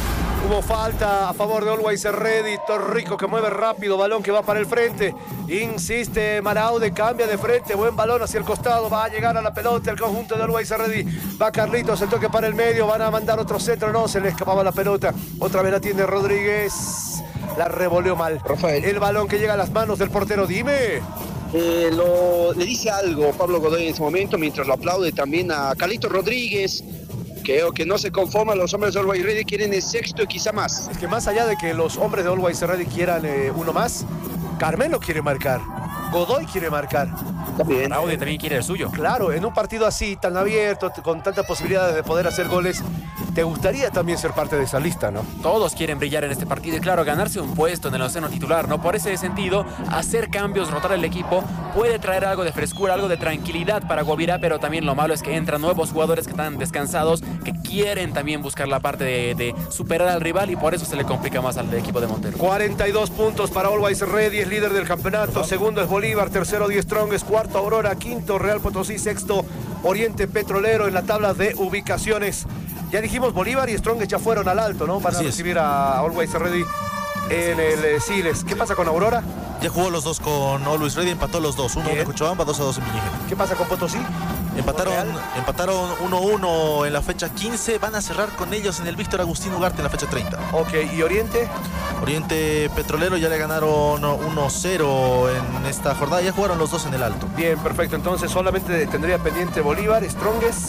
Speaker 3: Hubo falta a favor de Always Ready. Torrico que mueve rápido, balón que va para el frente. Insiste Maraude, cambia de frente, buen balón hacia el costado. Va a llegar a la pelota el conjunto de Always Ready. Va Carlitos, el toque para el medio. Van a mandar otro centro, no, se le escapaba la pelota. Otra vez la tiene Rodríguez. La revoleó mal.
Speaker 4: Rafael.
Speaker 3: El balón que llega a las manos del portero, dime.
Speaker 4: Eh, lo, le dice algo Pablo Godoy en ese momento, mientras lo aplaude también a Carlitos Rodríguez. Creo que no se conforman los hombres de Always Ready, quieren el sexto y quizá más.
Speaker 3: Es que más allá de que los hombres de Always Ready quieran eh, uno más, Carmelo quiere marcar, Godoy quiere marcar.
Speaker 4: También.
Speaker 5: Maraude también quiere el suyo.
Speaker 3: Claro, en un partido así, tan abierto, con tantas posibilidades de poder hacer goles, te gustaría también ser parte de esa lista, ¿no?
Speaker 5: Todos quieren brillar en este partido y claro, ganarse un puesto en el onceno titular, ¿no? Por ese sentido, hacer cambios, rotar el equipo, puede traer algo de frescura, algo de tranquilidad para Guavirá, pero también lo malo es que entran nuevos jugadores que están descansados, que quieren también buscar la parte de, de superar al rival y por eso se le complica más al equipo de Montero.
Speaker 3: cuarenta y dos puntos para Always Ready, es líder del campeonato. Segundo es Bolívar, tercero Die Strongest, cuarto Aurora, quinto Real Potosí, sexto Oriente Petrolero en la tabla de ubicaciones. Ya dijimos, Bolívar y Strongest ya fueron al alto, ¿no? Van a
Speaker 8: Así es.
Speaker 3: recibir a Always Ready en el eh, Siles. ¿Qué pasa con Aurora?
Speaker 8: Ya jugó los dos con Always Ready, empató los dos. Uno
Speaker 3: Bien.
Speaker 8: en Cochabamba, dos a dos en Villarreal.
Speaker 3: ¿Qué pasa con Potosí?
Speaker 8: Empataron,
Speaker 3: Real.
Speaker 8: empataron uno a uno en la fecha quince. Van a cerrar con ellos en el Víctor Agustín Ugarte en la fecha treinta.
Speaker 3: Ok, ¿y Oriente?
Speaker 8: Oriente Petrolero ya le ganaron uno cero en esta jornada. Ya jugaron los dos en el alto.
Speaker 3: Bien, perfecto. Entonces solamente tendría pendiente Bolívar, Strongest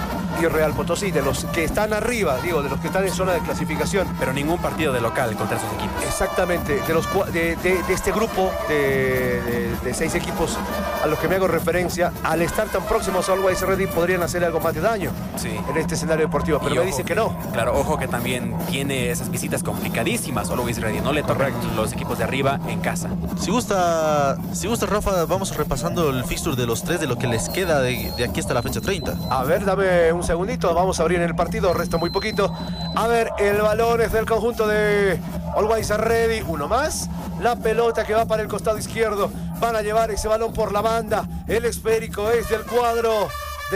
Speaker 3: y Real Potosí, de los que están arriba, digo, de los que están en zona de clasificación.
Speaker 5: Pero ningún partido de local contra esos equipos.
Speaker 3: Exactamente, de, los, cua- de, de- de este grupo de, de- de seis equipos a los que me hago referencia, al estar tan próximos a Always Ready podrían hacer algo más de daño
Speaker 5: Sí.
Speaker 3: en este escenario deportivo, pero
Speaker 5: Y
Speaker 3: me
Speaker 5: ojo
Speaker 3: dicen que no.
Speaker 5: Claro, ojo que también tiene esas visitas complicadísimas Always Ready. No le tocan los equipos de arriba en casa.
Speaker 8: Si gusta, si gusta Rafa, vamos repasando el fixture de los tres, de lo que les queda de, de aquí hasta la fecha treinta.
Speaker 3: A ver, dame un segundito, vamos a abrir el partido, resta muy poquito. A ver, el balón es del conjunto de Always Ready, uno más. La pelota que va para el costado izquierdo, van a llevar ese balón por la banda. El esférico es del cuadro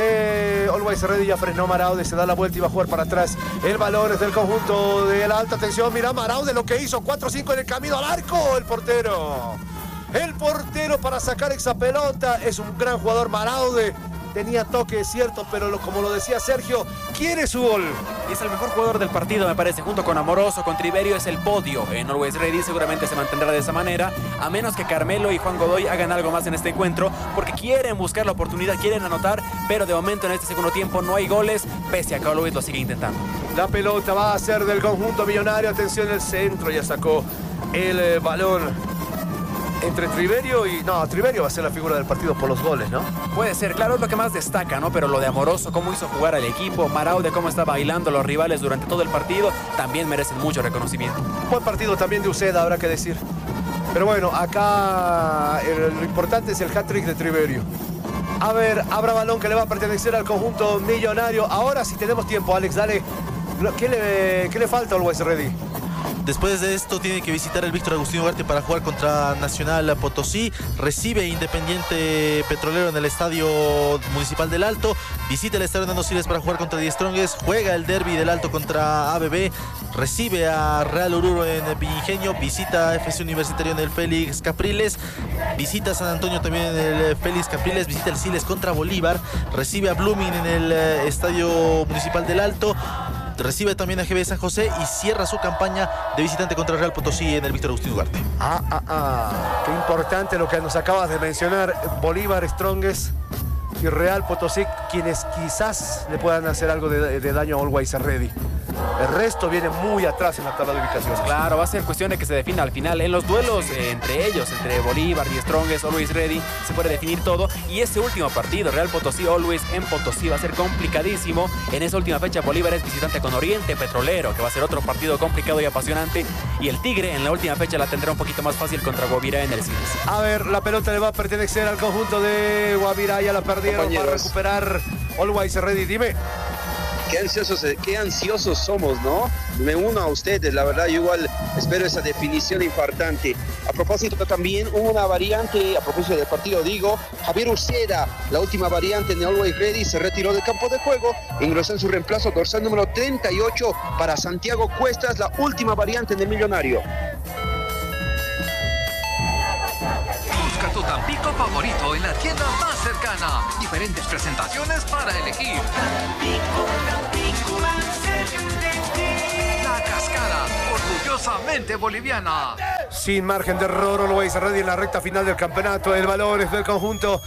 Speaker 3: de Always Ready, ya frenó Maraude, se da la vuelta y va a jugar para atrás. El balón es del conjunto de la alta tensión, mira Maraude lo que hizo, cuatro cinco en el camino al arco, el portero. El portero para sacar esa pelota, es un gran jugador Maraude. Tenía toque, es cierto, pero lo- como lo decía Sergio, quiere su gol.
Speaker 5: Y es el mejor jugador del partido, me parece, junto con Amoroso, con Triverio, es el podio en Always Ready. Seguramente se mantendrá de esa manera, a menos que Carmelo y Juan Godoy hagan algo más en este encuentro, porque quieren buscar la oportunidad, quieren anotar, pero de momento en este segundo tiempo no hay goles, pese a que Always lo sigue intentando.
Speaker 3: La pelota va a ser del conjunto millonario. Atención, el centro ya sacó el eh, balón entre Triverio y... No, Triverio va a ser la figura del partido por los goles, ¿no?
Speaker 5: Puede ser, claro, es lo que más destaca, ¿no? Pero lo de Amoroso, cómo hizo jugar al equipo, Maraude, cómo está bailando a los rivales durante todo el partido, también merecen mucho reconocimiento.
Speaker 3: Buen partido también de Uceda, habrá que decir. Pero bueno, acá el- lo importante es el hat-trick de Triverio. A ver, habrá balón que le va a pertenecer al conjunto millonario. Ahora sí tenemos tiempo, Alex, dale. Lo- ¿Qué le, qué le falta a Always Ready?
Speaker 8: Después de esto tiene que visitar el Víctor Agustín Ugarte para jugar contra Nacional Potosí. Recibe Independiente Petrolero en el Estadio Municipal del Alto. Visita el Estadio Nando Siles para jugar contra Die Strongest. Juega el derbi del Alto contra A B B. Recibe a Real Oruro en Villingenio. Visita a F C Universitario en el Félix Capriles. Visita a San Antonio también en el Félix Capriles. Visita el Siles contra Bolívar. Recibe a Blooming en el eh, Estadio Municipal del Alto. Recibe también a G B San José y cierra su campaña de visitante contra Real Potosí en el Víctor Agustín Ugarte.
Speaker 3: Ah, ah, ah. Qué importante lo que nos acabas de mencionar. Bolívar, Strongest y Real Potosí, quienes quizás le puedan hacer algo de, de daño a Always Ready. El resto viene muy atrás en la tabla de ubicaciones.
Speaker 5: Claro, va a ser cuestión de que se defina al final. En los duelos eh, entre ellos, entre Bolívar y Strongest, Always Ready, se puede definir todo. Y ese último partido, Real Potosí, Always en Potosí, va a ser complicadísimo. En esa última fecha, Bolívar es visitante con Oriente Petrolero, que va a ser otro partido complicado y apasionante. Y el Tigre en la última fecha la tendrá un poquito más fácil contra Guavirá en el Siles.
Speaker 3: A ver, la pelota le va a pertenecer al conjunto de Guavirá. Ya la perdieron para
Speaker 4: Compañeros.
Speaker 3: recuperar Always Ready. Dime.
Speaker 4: Qué ansiosos, qué ansiosos somos, ¿no? Me uno a ustedes, la verdad, yo igual espero esa definición importante. A propósito, también hubo una variante, a propósito del partido, digo, Javier Uceda, la última variante en Always Ready, se retiró del campo de juego, ingresó en su reemplazo dorsal número treinta y ocho para Santiago Cuestas, la última variante en el Millonario.
Speaker 2: Busca tu Tampico favorito en la tienda más cercana. Diferentes presentaciones para elegir. Tampico, Tampico, más cerca de ti. La Cascada, orgullosamente boliviana.
Speaker 3: Sin margen de error, Always Ready en la recta final del campeonato. El balón es del conjunto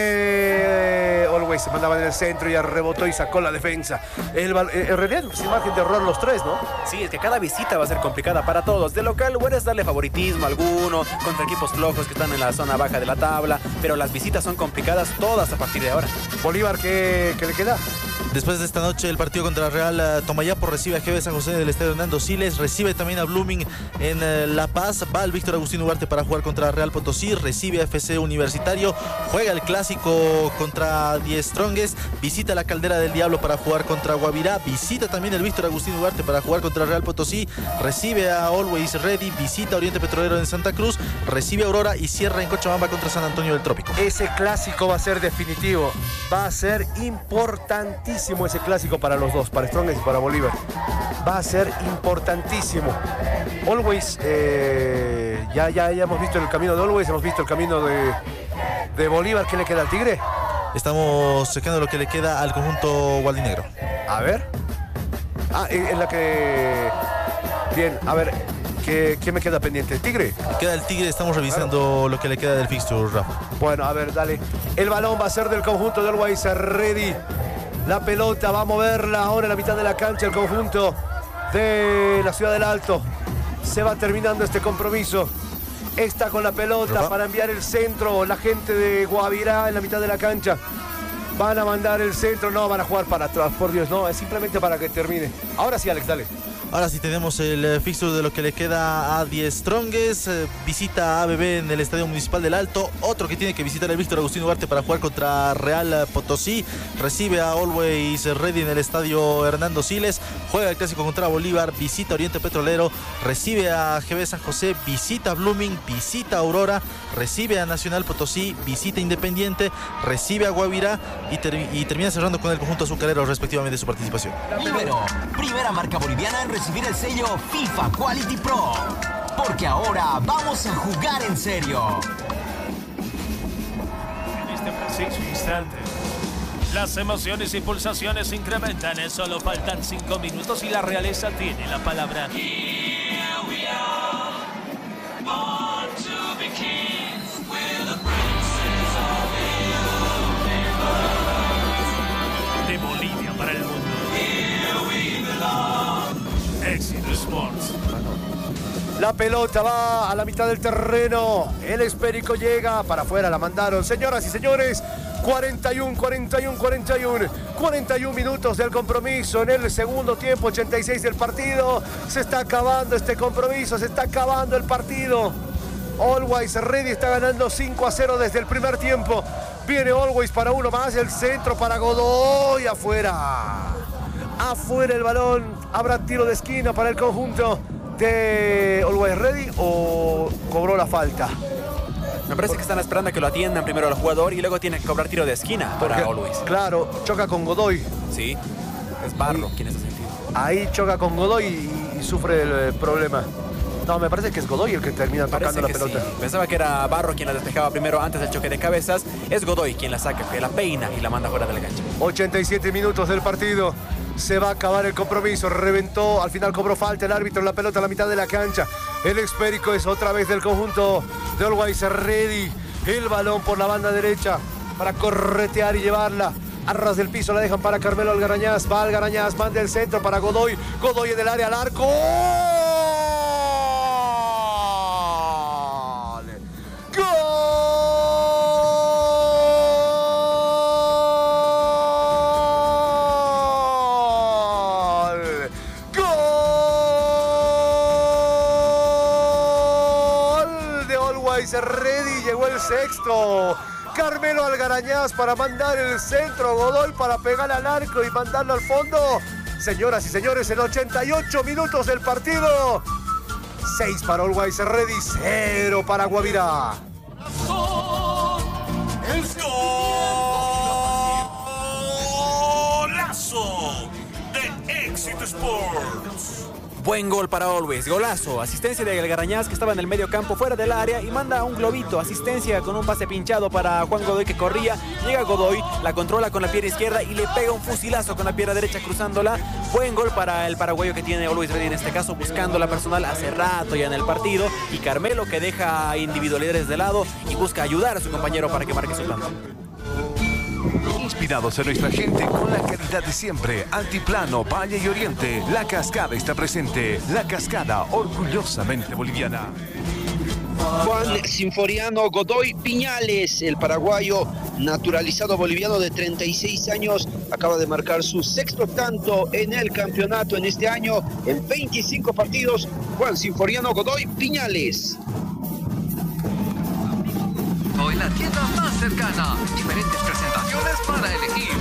Speaker 3: de Always. Se mandaba en el centro y rebotó y sacó la defensa. El bal... En realidad, sin margen de error los tres, ¿no?
Speaker 5: Sí, es que cada visita va a ser complicada para todos. De local puedes darle favoritismo a alguno contra equipos flojos que están en la zona baja de la tabla, pero las visitas son complicadas todas a partir de ahora.
Speaker 3: Bolívar, ¿qué, qué le queda?
Speaker 8: Después de esta noche el partido contra Real uh, Tomayapo recibe a G B San José del Estadio Hernando Siles, recibe también a Blooming en uh, La Paz, va el Víctor Agustín Ugarte para jugar contra Real Potosí, recibe a F C Universitario, juega el clásico contra Die Strongest, visita la Caldera del Diablo para jugar contra Guavirá, visita también el Víctor Agustín Ugarte para jugar contra Real Potosí, recibe a Always Ready, visita a Oriente Petrolero en Santa Cruz, recibe a Aurora y cierra en Cochabamba contra San Antonio del Trópico.
Speaker 3: Ese clásico va a ser definitivo, va a ser importantísimo ese clásico para los dos, para Strongest y para Bolívar. Va a ser importantísimo. Always, eh, ya, ya, ya hemos visto el camino de Always, hemos visto el camino de, de Bolívar. ¿Qué le queda al Tigre?
Speaker 8: Estamos checando lo que le queda al conjunto gualdinegro.
Speaker 3: A ver. Ah, en la que... Bien, a ver, ¿qué, qué me queda pendiente? ¿El Tigre?
Speaker 8: Queda el Tigre, estamos revisando claro. lo que le queda del fixture, Rafa.
Speaker 3: Bueno, a ver, dale. El balón va a ser del conjunto de Always Ready. La pelota va a moverla ahora en la mitad de la cancha el conjunto de la Ciudad del Alto. Se va terminando este compromiso. Está con la pelota Rafa. Para enviar el centro. La gente de Guavirá en la mitad de la cancha. Van a mandar el centro. No, van a jugar para atrás. Por Dios, no. Es simplemente para que termine. Ahora sí, Alex, dale.
Speaker 8: Ahora sí tenemos el fixture de lo que le queda a Die Strongest. Eh, visita a A B B en el Estadio Municipal del Alto. Otro que tiene que visitar el Víctor Agustín Ugarte para jugar contra Real Potosí. Recibe a Always Ready en el Estadio Hernando Siles. Juega el clásico contra Bolívar. Visita Oriente Petrolero. Recibe a G B San José. Visita Blooming. Visita Aurora. Recibe a Nacional Potosí. Visita Independiente. Recibe a Guavirá. Y, ter y termina cerrando con el conjunto azucarero respectivamente su participación.
Speaker 10: Libero, primera marca boliviana en recibir el sello FIFA Quality Pro, porque ahora vamos a jugar en serio.
Speaker 11: En este preciso instante, las emociones y pulsaciones se incrementan. Solo faltan cinco minutos y la realeza tiene la palabra. Here we are, born to be kings, we're the princes of the universe. De Bolivia para el mundo. Here we belong. Éxito Sports.
Speaker 3: La pelota va a la mitad del terreno. El esférico llega para afuera, la mandaron. Señoras y señores, cuarenta y uno, cuarenta y uno, cuarenta y uno. cuarenta y uno minutos del compromiso en el segundo tiempo, ochenta y seis del partido. Se está acabando este compromiso, se está acabando el partido. Always Ready está ganando cinco a cero desde el primer tiempo. Viene Always para uno más, el centro para Godoy, afuera. Afuera el balón, habrá tiro de esquina para el conjunto de Always Ready o cobró la falta.
Speaker 5: Me parece que están esperando a que lo atiendan primero al jugador y luego tienen que cobrar tiro de esquina para
Speaker 3: Porque,
Speaker 5: Always.
Speaker 3: Claro, choca con Godoy.
Speaker 5: Sí, es Barro quien está sentido.
Speaker 3: Ahí choca con Godoy y, y sufre el, el problema. No, me parece que es Godoy el que termina tocando la pelota.
Speaker 5: Sí. Pensaba que era Barro quien la despejaba primero antes del choque de cabezas. Es Godoy quien la saca, que la peina y la manda fuera de la cancha.
Speaker 3: ochenta y siete minutos del partido. Se va a acabar el compromiso. Reventó, al final cobró falta el árbitro en la pelota a la mitad de la cancha. El esférico es otra vez del conjunto de Always Ready. El balón por la banda derecha para corretear y llevarla. A ras del piso la dejan para Carmelo Algarañaz. Va Algarañaz, manda el centro para Godoy. Godoy en el área al arco. ¡Gol! Ready, llegó el sexto. Carmelo Algarañaz para mandar el centro. Godoy para pegar al arco y mandarlo al fondo. Señoras y señores, en ochenta y ocho minutos del partido, seis para Always Ready, cero para Guavirá.
Speaker 9: ¡El golazo de Éxito Sports!
Speaker 5: Buen gol para Always, golazo, asistencia de Algarañaz que estaba en el medio campo fuera del área y manda un globito, asistencia con un pase pinchado para Juan Godoy que corría, llega Godoy, la controla con la pierna izquierda y le pega un fusilazo con la pierna derecha cruzándola. Buen gol para el paraguayo que tiene Always Ready en este caso, buscando la personal hace rato ya en el partido, y Carmelo que deja individualidades de lado y busca ayudar a su compañero para que marque su tanto.
Speaker 1: Inspirados en nuestra gente con la calidad de siempre. Altiplano, Valle y Oriente. La Cascada está presente. La Cascada, orgullosamente boliviana.
Speaker 4: Juan Sinforiano Godoy Piñales, el paraguayo naturalizado boliviano de treinta y seis años, acaba de marcar su sexto tanto en el campeonato en este año, en veinticinco partidos. Juan Sinforiano Godoy Piñales.
Speaker 2: Hoy la tienda más cercana. Diferentes presentaciones para elegir.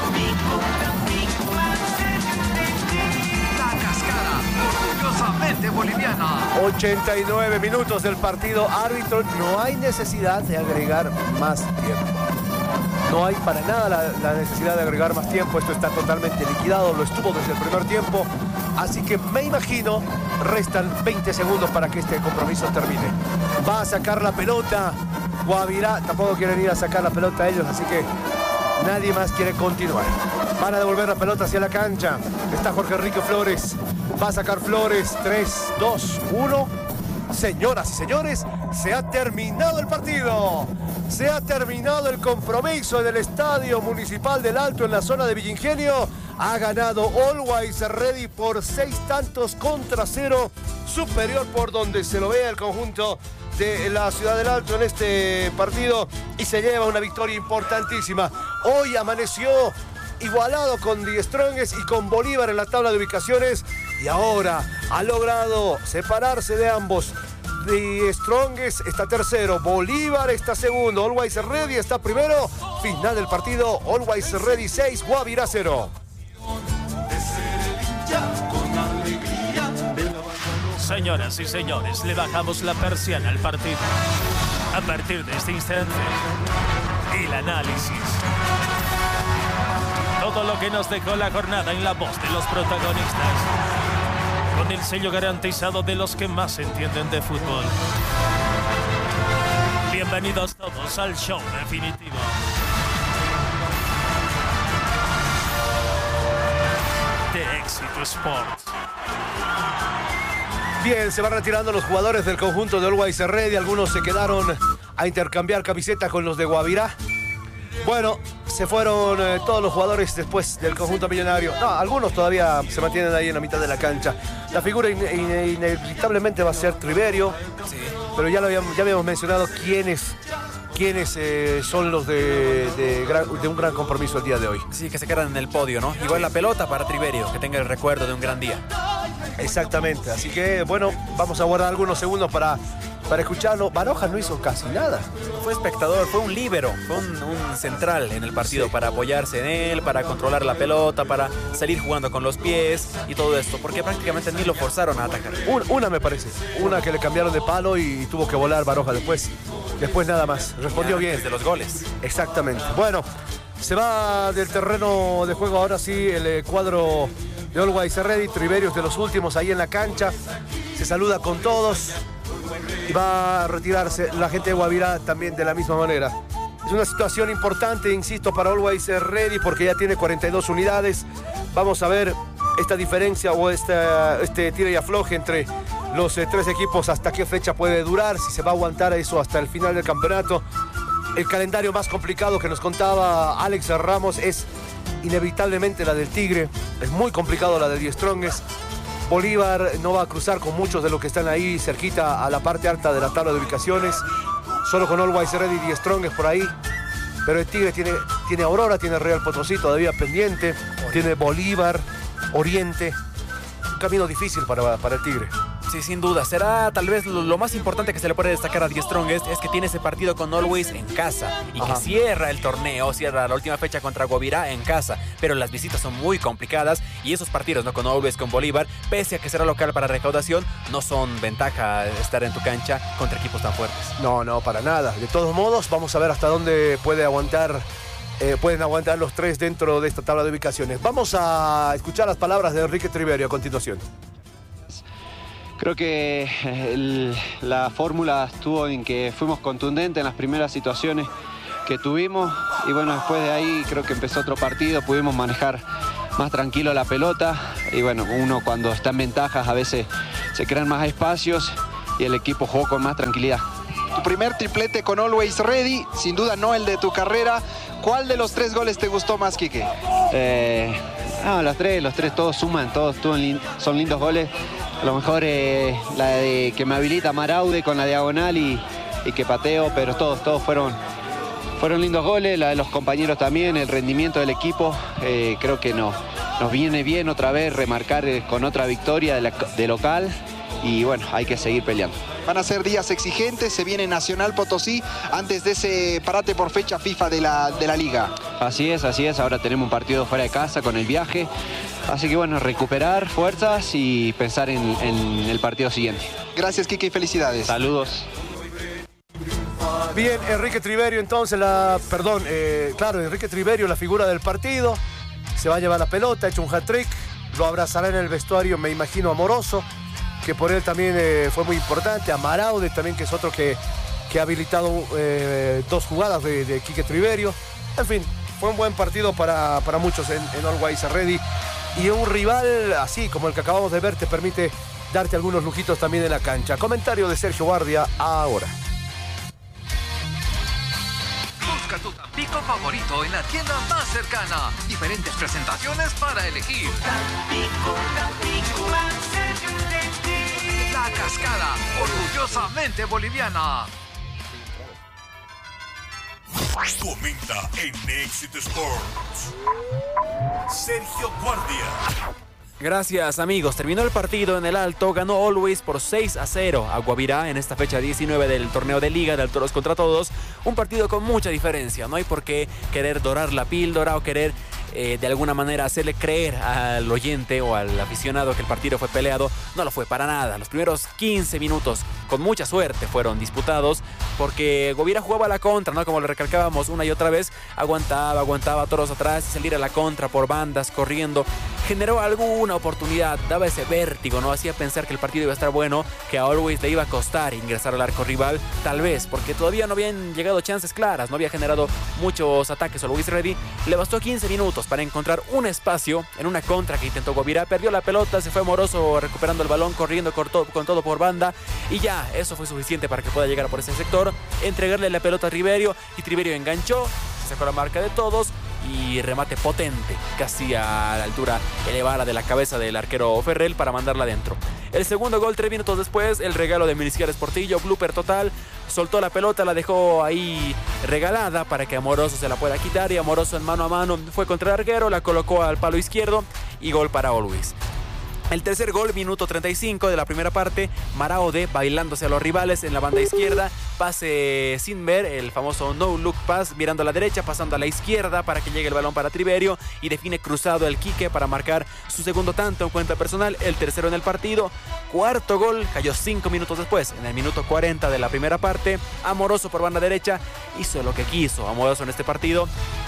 Speaker 2: La Cascada, orgullosamente boliviana.
Speaker 3: ochenta y nueve minutos del partido. Árbitro, no hay necesidad de agregar más tiempo. No hay para nada la, la necesidad de agregar más tiempo. Esto está totalmente liquidado. Lo estuvo desde el primer tiempo. Así que me imagino restan veinte segundos para que este compromiso termine. Va a sacar la pelota Guavirá, tampoco quieren ir a sacar la pelota ellos, así que nadie más quiere continuar. Van a devolver la pelota hacia la cancha. Está Jorge Enrique Flores. Va a sacar Flores. tres, dos, uno. Señoras y señores, se ha terminado el partido. Se ha terminado el compromiso en el Estadio Municipal del Alto en la zona de Villa Ingenio. Ha ganado Always Ready por seis tantos contra cero. Superior por donde se lo vea el conjunto de la Ciudad del Alto en este partido. Y se lleva una victoria importantísima. Hoy amaneció igualado con Die Strongest y con Bolívar en la tabla de ubicaciones. Y ahora ha logrado separarse de ambos. Die Strongest está tercero, Bolívar está segundo, Always Ready está primero. Final del partido, Always Ready seis, Guavirá cero.
Speaker 11: Señoras y señores, le bajamos la persiana al partido. A partir de este instante, el análisis. Todo lo que nos dejó la jornada en la voz de los protagonistas. Con el sello garantizado de los que más entienden de fútbol. Bienvenidos todos al show definitivo. De Éxito Sports.
Speaker 3: Bien, se van retirando los jugadores del conjunto de Always Ready. Algunos se quedaron a intercambiar camiseta con los de Guavirá. Bueno, se fueron eh, todos los jugadores después del conjunto millonario. No, algunos todavía se mantienen ahí en la mitad de la cancha. La figura in in inevitablemente va a ser Triverio. Sí. Pero ya, lo habíamos, ya habíamos mencionado quiénes, quiénes eh, son los de, de, gran, de un gran compromiso el día de hoy.
Speaker 5: Sí, que se quedan en el podio, ¿no? Igual la pelota para Triverio, que tenga el recuerdo de un gran día.
Speaker 3: Exactamente, así que bueno, vamos a guardar algunos segundos para, para escucharlo. Baroja no hizo casi nada.
Speaker 5: Fue espectador, fue un líbero, fue un, un central en el partido, sí, para apoyarse en él, para controlar la pelota, para salir jugando con los pies y todo esto, porque prácticamente ni lo forzaron a atacar.
Speaker 3: Un, una me parece, una que le cambiaron de palo y tuvo que volar Baroja después. Después nada más, respondió bien.
Speaker 5: Desde los goles.
Speaker 3: Exactamente. Bueno, se va del terreno de juego ahora sí el eh, cuadro de Always Ready. Triverios de los últimos ahí en la cancha. Se saluda con todos y va a retirarse la gente de Guavirá también de la misma manera. Es una situación importante, insisto, para Always Ready porque ya tiene cuarenta y dos unidades. Vamos a ver esta diferencia o esta, este tira y afloje entre los eh, tres equipos, hasta qué fecha puede durar, si se va a aguantar eso hasta el final del campeonato. El calendario más complicado que nos contaba Alex Ramos es inevitablemente la del Tigre. Es muy complicado la de Die Strongest. Bolívar no va a cruzar con muchos de los que están ahí cerquita a la parte alta de la tabla de ubicaciones. Solo con Always Ready y Die Strongest por ahí. Pero el Tigre tiene, tiene Aurora, tiene Real Potosí todavía pendiente. Tiene Bolívar, Oriente. Un camino difícil para, para el Tigre.
Speaker 5: Sí, sin duda. Será tal vez lo, lo más importante que se le puede destacar a The Strongest es que tiene ese partido con Always en casa y Ajá. que cierra el torneo, cierra la última fecha contra Guavirá en casa. Pero las visitas son muy complicadas y esos partidos, ¿no? Con Always, con Bolívar, pese a que será local para recaudación, no son ventaja estar en tu cancha contra equipos tan fuertes.
Speaker 3: No, no, para nada. De todos modos, vamos a ver hasta dónde puede aguantar, eh, pueden aguantar los tres dentro de esta tabla de ubicaciones. Vamos a escuchar las palabras de Enrique Triverio a continuación.
Speaker 12: Creo que el, la fórmula estuvo en que fuimos contundentes en las primeras situaciones que tuvimos y bueno, después de ahí creo que empezó otro partido, pudimos manejar más tranquilo la pelota y bueno, uno cuando está en ventajas a veces se crean más espacios y el equipo jugó con más tranquilidad.
Speaker 13: Tu primer triplete con Always Ready, sin duda no el de tu carrera. ¿Cuál de los tres goles te gustó más, Quique?
Speaker 12: Eh, no, los tres, los tres todos suman, todos, todos son lindos goles. A lo mejor eh, la de que me habilita Maraude con la diagonal y, y que pateo, pero todos, todos fueron, fueron lindos goles. La de los compañeros también, el rendimiento del equipo, eh, creo que no, nos viene bien otra vez remarcar eh, con otra victoria de, la, de local y bueno, hay que seguir peleando.
Speaker 13: Van a ser días exigentes, se viene Nacional Potosí antes de ese parate por fecha FIFA de la, de la Liga.
Speaker 12: Así es, así es, ahora tenemos un partido fuera de casa con el viaje. Así que bueno, recuperar fuerzas y pensar en, en el partido siguiente.
Speaker 13: Gracias, Quique, y felicidades.
Speaker 12: Saludos.
Speaker 3: Bien, Enrique Triverio entonces, la, perdón, eh, claro, Enrique Triverio, la figura del partido, se va a llevar la pelota, ha hecho un hat-trick, lo abrazará en el vestuario, me imagino, Amoroso, que por él también eh, fue muy importante, a Maraude también, que es otro que, que ha habilitado eh, dos jugadas de, de Quique Triverio. En fin, fue un buen partido para, para muchos en, en Always Ready. Y un rival así como el que acabamos de ver te permite darte algunos lujitos también en la cancha. Comentario de Sergio Guardia ahora.
Speaker 2: Busca tu Tampico favorito en la tienda más cercana. Diferentes presentaciones para elegir. Tampico, Tampico, más cerca de ti. La Cascada, orgullosamente boliviana.
Speaker 6: Comenta en Éxito Sports. Sergio Guardia.
Speaker 5: Gracias, amigos. Terminó el partido en el Alto. Ganó Always por seis a cero a Guavirá en esta fecha diecinueve del torneo de Liga del Toros contra Todos. Un partido con mucha diferencia. No hay por qué querer dorar la píldora o querer eh, de alguna manera hacerle creer al oyente o al aficionado que el partido fue peleado. No lo fue para nada. Los primeros quince minutos con mucha suerte fueron disputados porque Guavirá jugaba a la contra, ¿no? Como lo recalcábamos una y otra vez, aguantaba, aguantaba Toros atrás y salir a la contra por bandas, corriendo. Generó alguna oportunidad, daba ese vértigo, ¿no? Hacía pensar que el partido iba a estar bueno, que a Always le iba a costar ingresar al arco rival, tal vez, porque todavía no habían llegado chances claras, no había generado muchos ataques Always Ready. Le bastó quince minutos para encontrar un espacio en una contra que intentó Guavirá, perdió la pelota, se fue Amoroso recuperando el balón, corriendo con todo, con todo por banda, y ya, eso fue suficiente para que pueda llegar por ese sector, entregarle la pelota a Triverio, y Triverio enganchó, sacó la marca de Todos, y remate potente, casi a la altura elevada de la cabeza del arquero Ferrell para mandarla adentro. El segundo gol, tres minutos después, el regalo de Minisquiares Portillo, blooper total, soltó la pelota, la dejó ahí regalada para que Amoroso se la pueda quitar, y Amoroso en mano a mano fue contra el arquero, la colocó al palo izquierdo y gol para Always. El tercer gol, minuto treinta y cinco de la primera parte, Maraude bailándose a los rivales en la banda izquierda, pase sin ver, el famoso no look pass, mirando a la derecha, pasando a la izquierda para que llegue el balón para Triverio y define cruzado el Quique para marcar su segundo tanto en cuenta personal, el tercero en el partido. Cuarto gol, cayó cinco minutos después, en el minuto cuarenta de la primera parte, Amoroso por banda derecha, hizo lo que quiso Amoroso en este partido.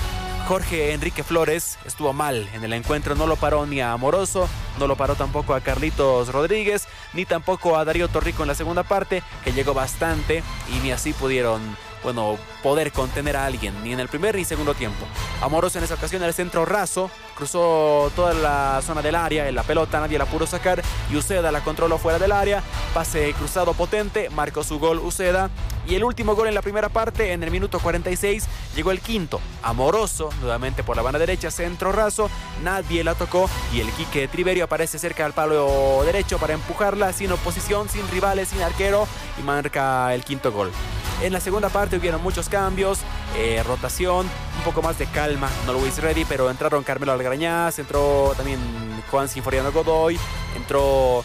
Speaker 5: Jorge Enrique Flores estuvo mal en el encuentro, no lo paró ni a Amoroso, no lo paró tampoco a Carlitos Rodríguez, ni tampoco a Darío Torrico en la segunda parte, que llegó bastante y ni así pudieron, bueno, poder contener a alguien, ni en el primer ni segundo tiempo. Amoroso en esa ocasión, el centro raso, cruzó toda la zona del área, en la pelota nadie la pudo sacar y Uceda la controló fuera del área, pase cruzado potente, marcó su gol Uceda. Y el último gol en la primera parte, en el minuto cuarenta y seis, llegó el quinto. Amoroso, nuevamente por la banda derecha, centro raso, nadie la tocó y el Quique Triverio aparece cerca del palo derecho para empujarla, sin oposición, sin rivales, sin arquero, y marca el quinto gol. En la segunda parte hubieron muchos cambios, eh, rotación, un poco más de calma, no lo Always Ready, pero entraron Carmelo Algrañaz, entró también Juan Sinforiano Godoy, entró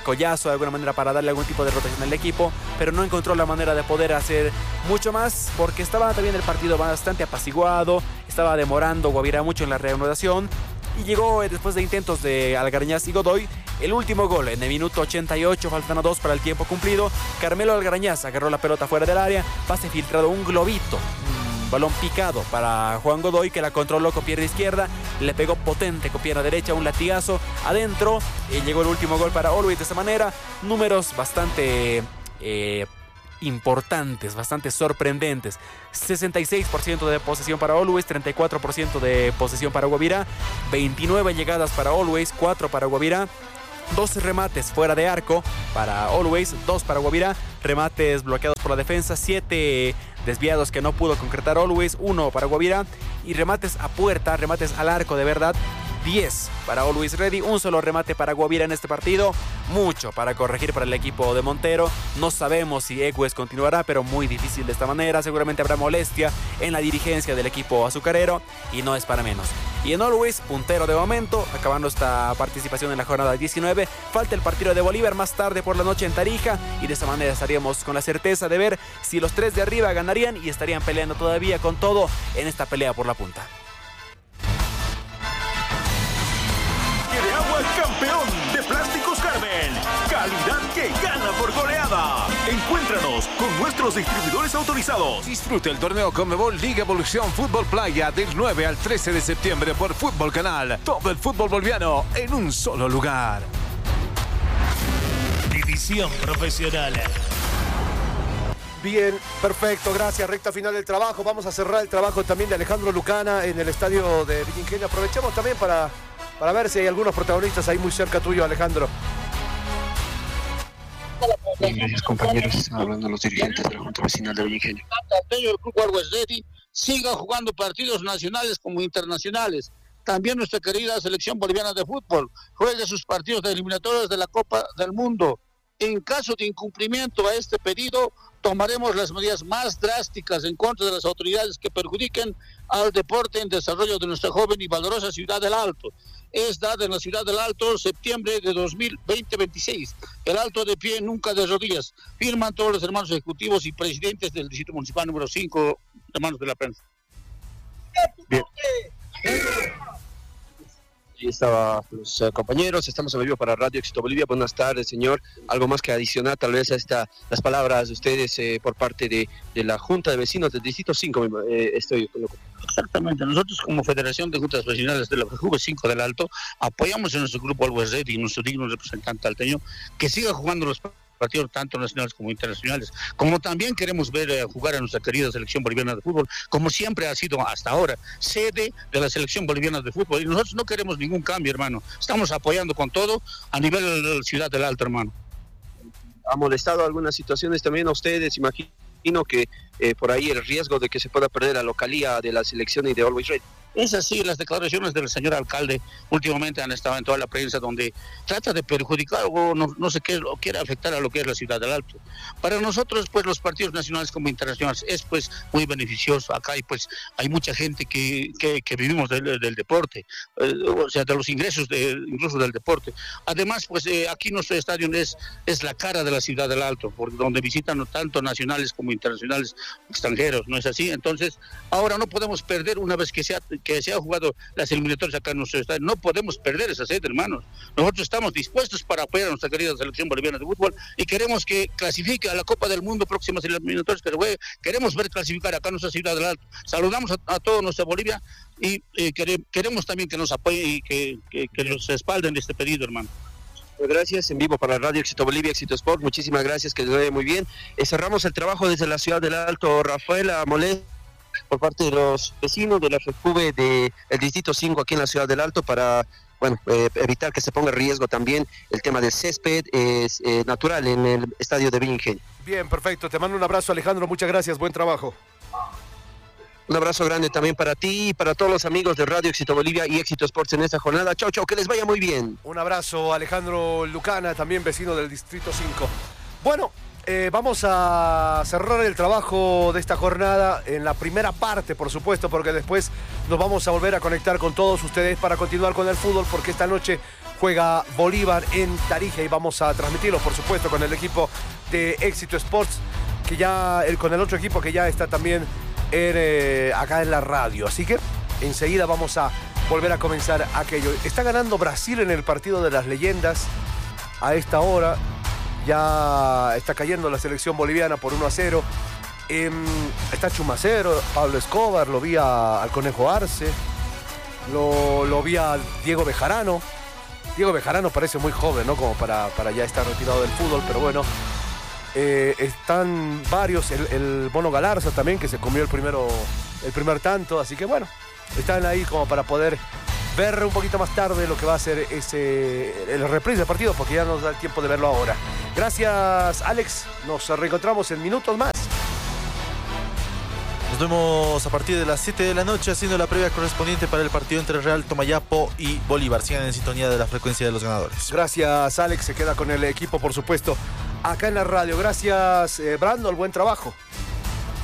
Speaker 5: collazo de alguna manera para darle algún tipo de rotación al equipo, pero no encontró la manera de poder hacer mucho más porque estaba también el partido bastante apaciguado, estaba demorando Guavirá mucho en la reanudación y llegó eh, después de intentos de Algarañaz y Godoy el último gol en el minuto ochenta y ocho, faltando dos para el tiempo cumplido. Carmelo Algarañaz agarró la pelota fuera del área, pase filtrado, un globito, un balón picado para Juan Godoy, que la controló con pierna izquierda, le pegó potente con pierna derecha, un latigazo adentro, y llegó el último gol para Always de esta manera. Números bastante eh, importantes, bastante sorprendentes. sesenta y seis por ciento de posesión para Always, treinta y cuatro por ciento de posesión para Guavirá, veintinueve llegadas para Always, cuatro para Guavirá, doce remates fuera de arco para Always, dos para Guavirá, remates bloqueados por la defensa, siete desviados que no pudo concretar Always, uno para Guavirá, y remates a puerta, remates al arco de verdad, diez para Always Ready, un solo remate para Guavirá en este partido. Mucho para corregir para el equipo de Montero. No sabemos si Egues continuará, pero muy difícil de esta manera. Seguramente habrá molestia en la dirigencia del equipo azucarero y no es para menos. Y en Always, puntero de momento, acabando esta participación en la jornada diecinueve. Falta el partido de Bolívar más tarde por la noche en Tarija y de esta manera estaríamos con la certeza de ver si los tres de arriba ganarían y estarían peleando todavía con todo en esta pelea por la punta.
Speaker 6: Campeón de Plásticos Carmen, calidad que gana por goleada. Encuéntranos con nuestros distribuidores autorizados.
Speaker 1: Disfruta el torneo Conmebol Liga Evolución Fútbol Playa del nueve al trece de septiembre por Fútbol Canal. Todo el fútbol boliviano en un solo lugar.
Speaker 11: División Profesional.
Speaker 3: Bien, perfecto, gracias. Recta final del trabajo. Vamos a cerrar el trabajo también de Alejandro Lucana en el estadio de Villa Ingenio. Aprovechamos también para, para ver si hay algunos protagonistas ahí muy cerca tuyo, Alejandro.
Speaker 4: Gracias, compañeros. Están hablando los dirigentes de la Junta Vecinal de Villa Ingenio.
Speaker 14: El Club Always Ready siga jugando partidos nacionales como internacionales. También nuestra querida selección boliviana de fútbol juegue sus partidos de eliminatorias de la Copa del Mundo. En caso de incumplimiento a este pedido, tomaremos las medidas más drásticas en contra de las autoridades que perjudiquen al deporte en desarrollo de nuestra joven y valorosa ciudad del Alto. Es dada en la ciudad del Alto, septiembre de dos mil veinte veintiséis. El Alto de pie, nunca de rodillas. Firman todos los hermanos ejecutivos y presidentes del Distrito Municipal número cinco, hermanos de la prensa.
Speaker 4: Bien. Ahí estaban los uh, compañeros, estamos en vivo para Radio Éxito Bolivia. Buenas tardes, señor. Algo más que adicionar tal vez a esta, las palabras de ustedes eh, por parte de, de la Junta de Vecinos del Distrito cinco. Eh, estoy con lo...
Speaker 14: Exactamente, nosotros como Federación de Juntas Vecinales de la F V cinco del Alto apoyamos a nuestro grupo Always Ready y nuestro digno representante alteño que siga jugando los partidos tanto nacionales como internacionales, como también queremos ver eh, jugar a nuestra querida selección boliviana de fútbol, como siempre ha sido hasta ahora, sede de la selección boliviana de fútbol, y nosotros no queremos ningún cambio, hermano, estamos apoyando con todo a nivel de la ciudad del Alto, hermano.
Speaker 4: ¿Ha molestado algunas situaciones también a ustedes? Imagino que eh, por ahí el riesgo de que se pueda perder la localía de la selección y de Always Ready.
Speaker 14: Es así, las declaraciones del señor alcalde últimamente han estado en toda la prensa donde trata de perjudicar o no, no sé qué, o quiere afectar a lo que es la ciudad del Alto. Para nosotros, pues los partidos nacionales como internacionales es pues muy beneficioso. Acá hay pues hay mucha gente que, que, que vivimos del, del deporte, eh, o sea, de los ingresos de, incluso del deporte. Además, pues eh, aquí nuestro estadio es, es la cara de la ciudad del Alto, porque donde visitan tanto nacionales como internacionales extranjeros, ¿no es así? Entonces, ahora no podemos perder una vez que sea que se ha jugado las eliminatorias acá en nuestro estadio. No podemos perder esa sede, hermanos. Nosotros estamos dispuestos para apoyar a nuestra querida selección boliviana de fútbol y queremos que clasifique a la Copa del Mundo próximas eliminatorias que juegue. Queremos ver clasificar acá en nuestra ciudad del Alto. Saludamos a, a toda nuestra Bolivia y eh, quere, queremos también que nos apoyen y que, que, que nos respalden este pedido, hermano.
Speaker 4: Gracias, en vivo para Radio Éxito Bolivia, Éxito Sport. Muchísimas gracias, que les vaya muy bien. Eh, cerramos el trabajo desde la ciudad del Alto. Rafael Amolé, por parte de los vecinos de la F V del Distrito cinco aquí en la ciudad del Alto para bueno eh, evitar que se ponga en riesgo también el tema del césped eh, eh, natural en el estadio de Villa Ingenio.
Speaker 3: Bien, perfecto. Te mando un abrazo, Alejandro. Muchas gracias. Buen trabajo.
Speaker 4: Un abrazo grande también para ti y para todos los amigos de Radio Éxito Bolivia y Éxito Sports en esta jornada. Chau, chau, que les vaya muy bien.
Speaker 3: Un abrazo, Alejandro Lucana, también vecino del Distrito cinco. Bueno, Eh, vamos a cerrar el trabajo de esta jornada en la primera parte, por supuesto, porque después nos vamos a volver a conectar con todos ustedes para continuar con el fútbol, porque esta noche juega Bolívar en Tarija y vamos a transmitirlo, por supuesto, con el equipo de Éxito Sports, que ya, el, con el otro equipo que ya está también en, eh, acá en la radio. Así que enseguida vamos a volver a comenzar aquello. Está ganando Brasil en el partido de las leyendas a esta hora. Ya está cayendo la selección boliviana por uno a cero. Eh, está Chumacero, Pablo Escobar, lo vi a, al Conejo Arce, lo, lo vi a Diego Bejarano. Diego Bejarano parece muy joven, ¿no? Como para, para ya estar retirado del fútbol, pero bueno. Eh, están varios, el, el Mono Galarza también, que se comió el, primero, el primer tanto, así que bueno, están ahí como para poder ver un poquito más tarde lo que va a ser ese, el reprise del partido, porque ya nos da el tiempo de verlo ahora. Gracias, Alex, nos reencontramos en minutos más.
Speaker 8: Nos vemos a partir de las siete de la noche haciendo la previa correspondiente para el partido entre Real Tomayapo y Bolívar. Sigan en sintonía de la frecuencia de los ganadores.
Speaker 3: Gracias, Alex, se queda con el equipo, por supuesto, acá en la radio. Gracias, eh, Brandon, buen trabajo.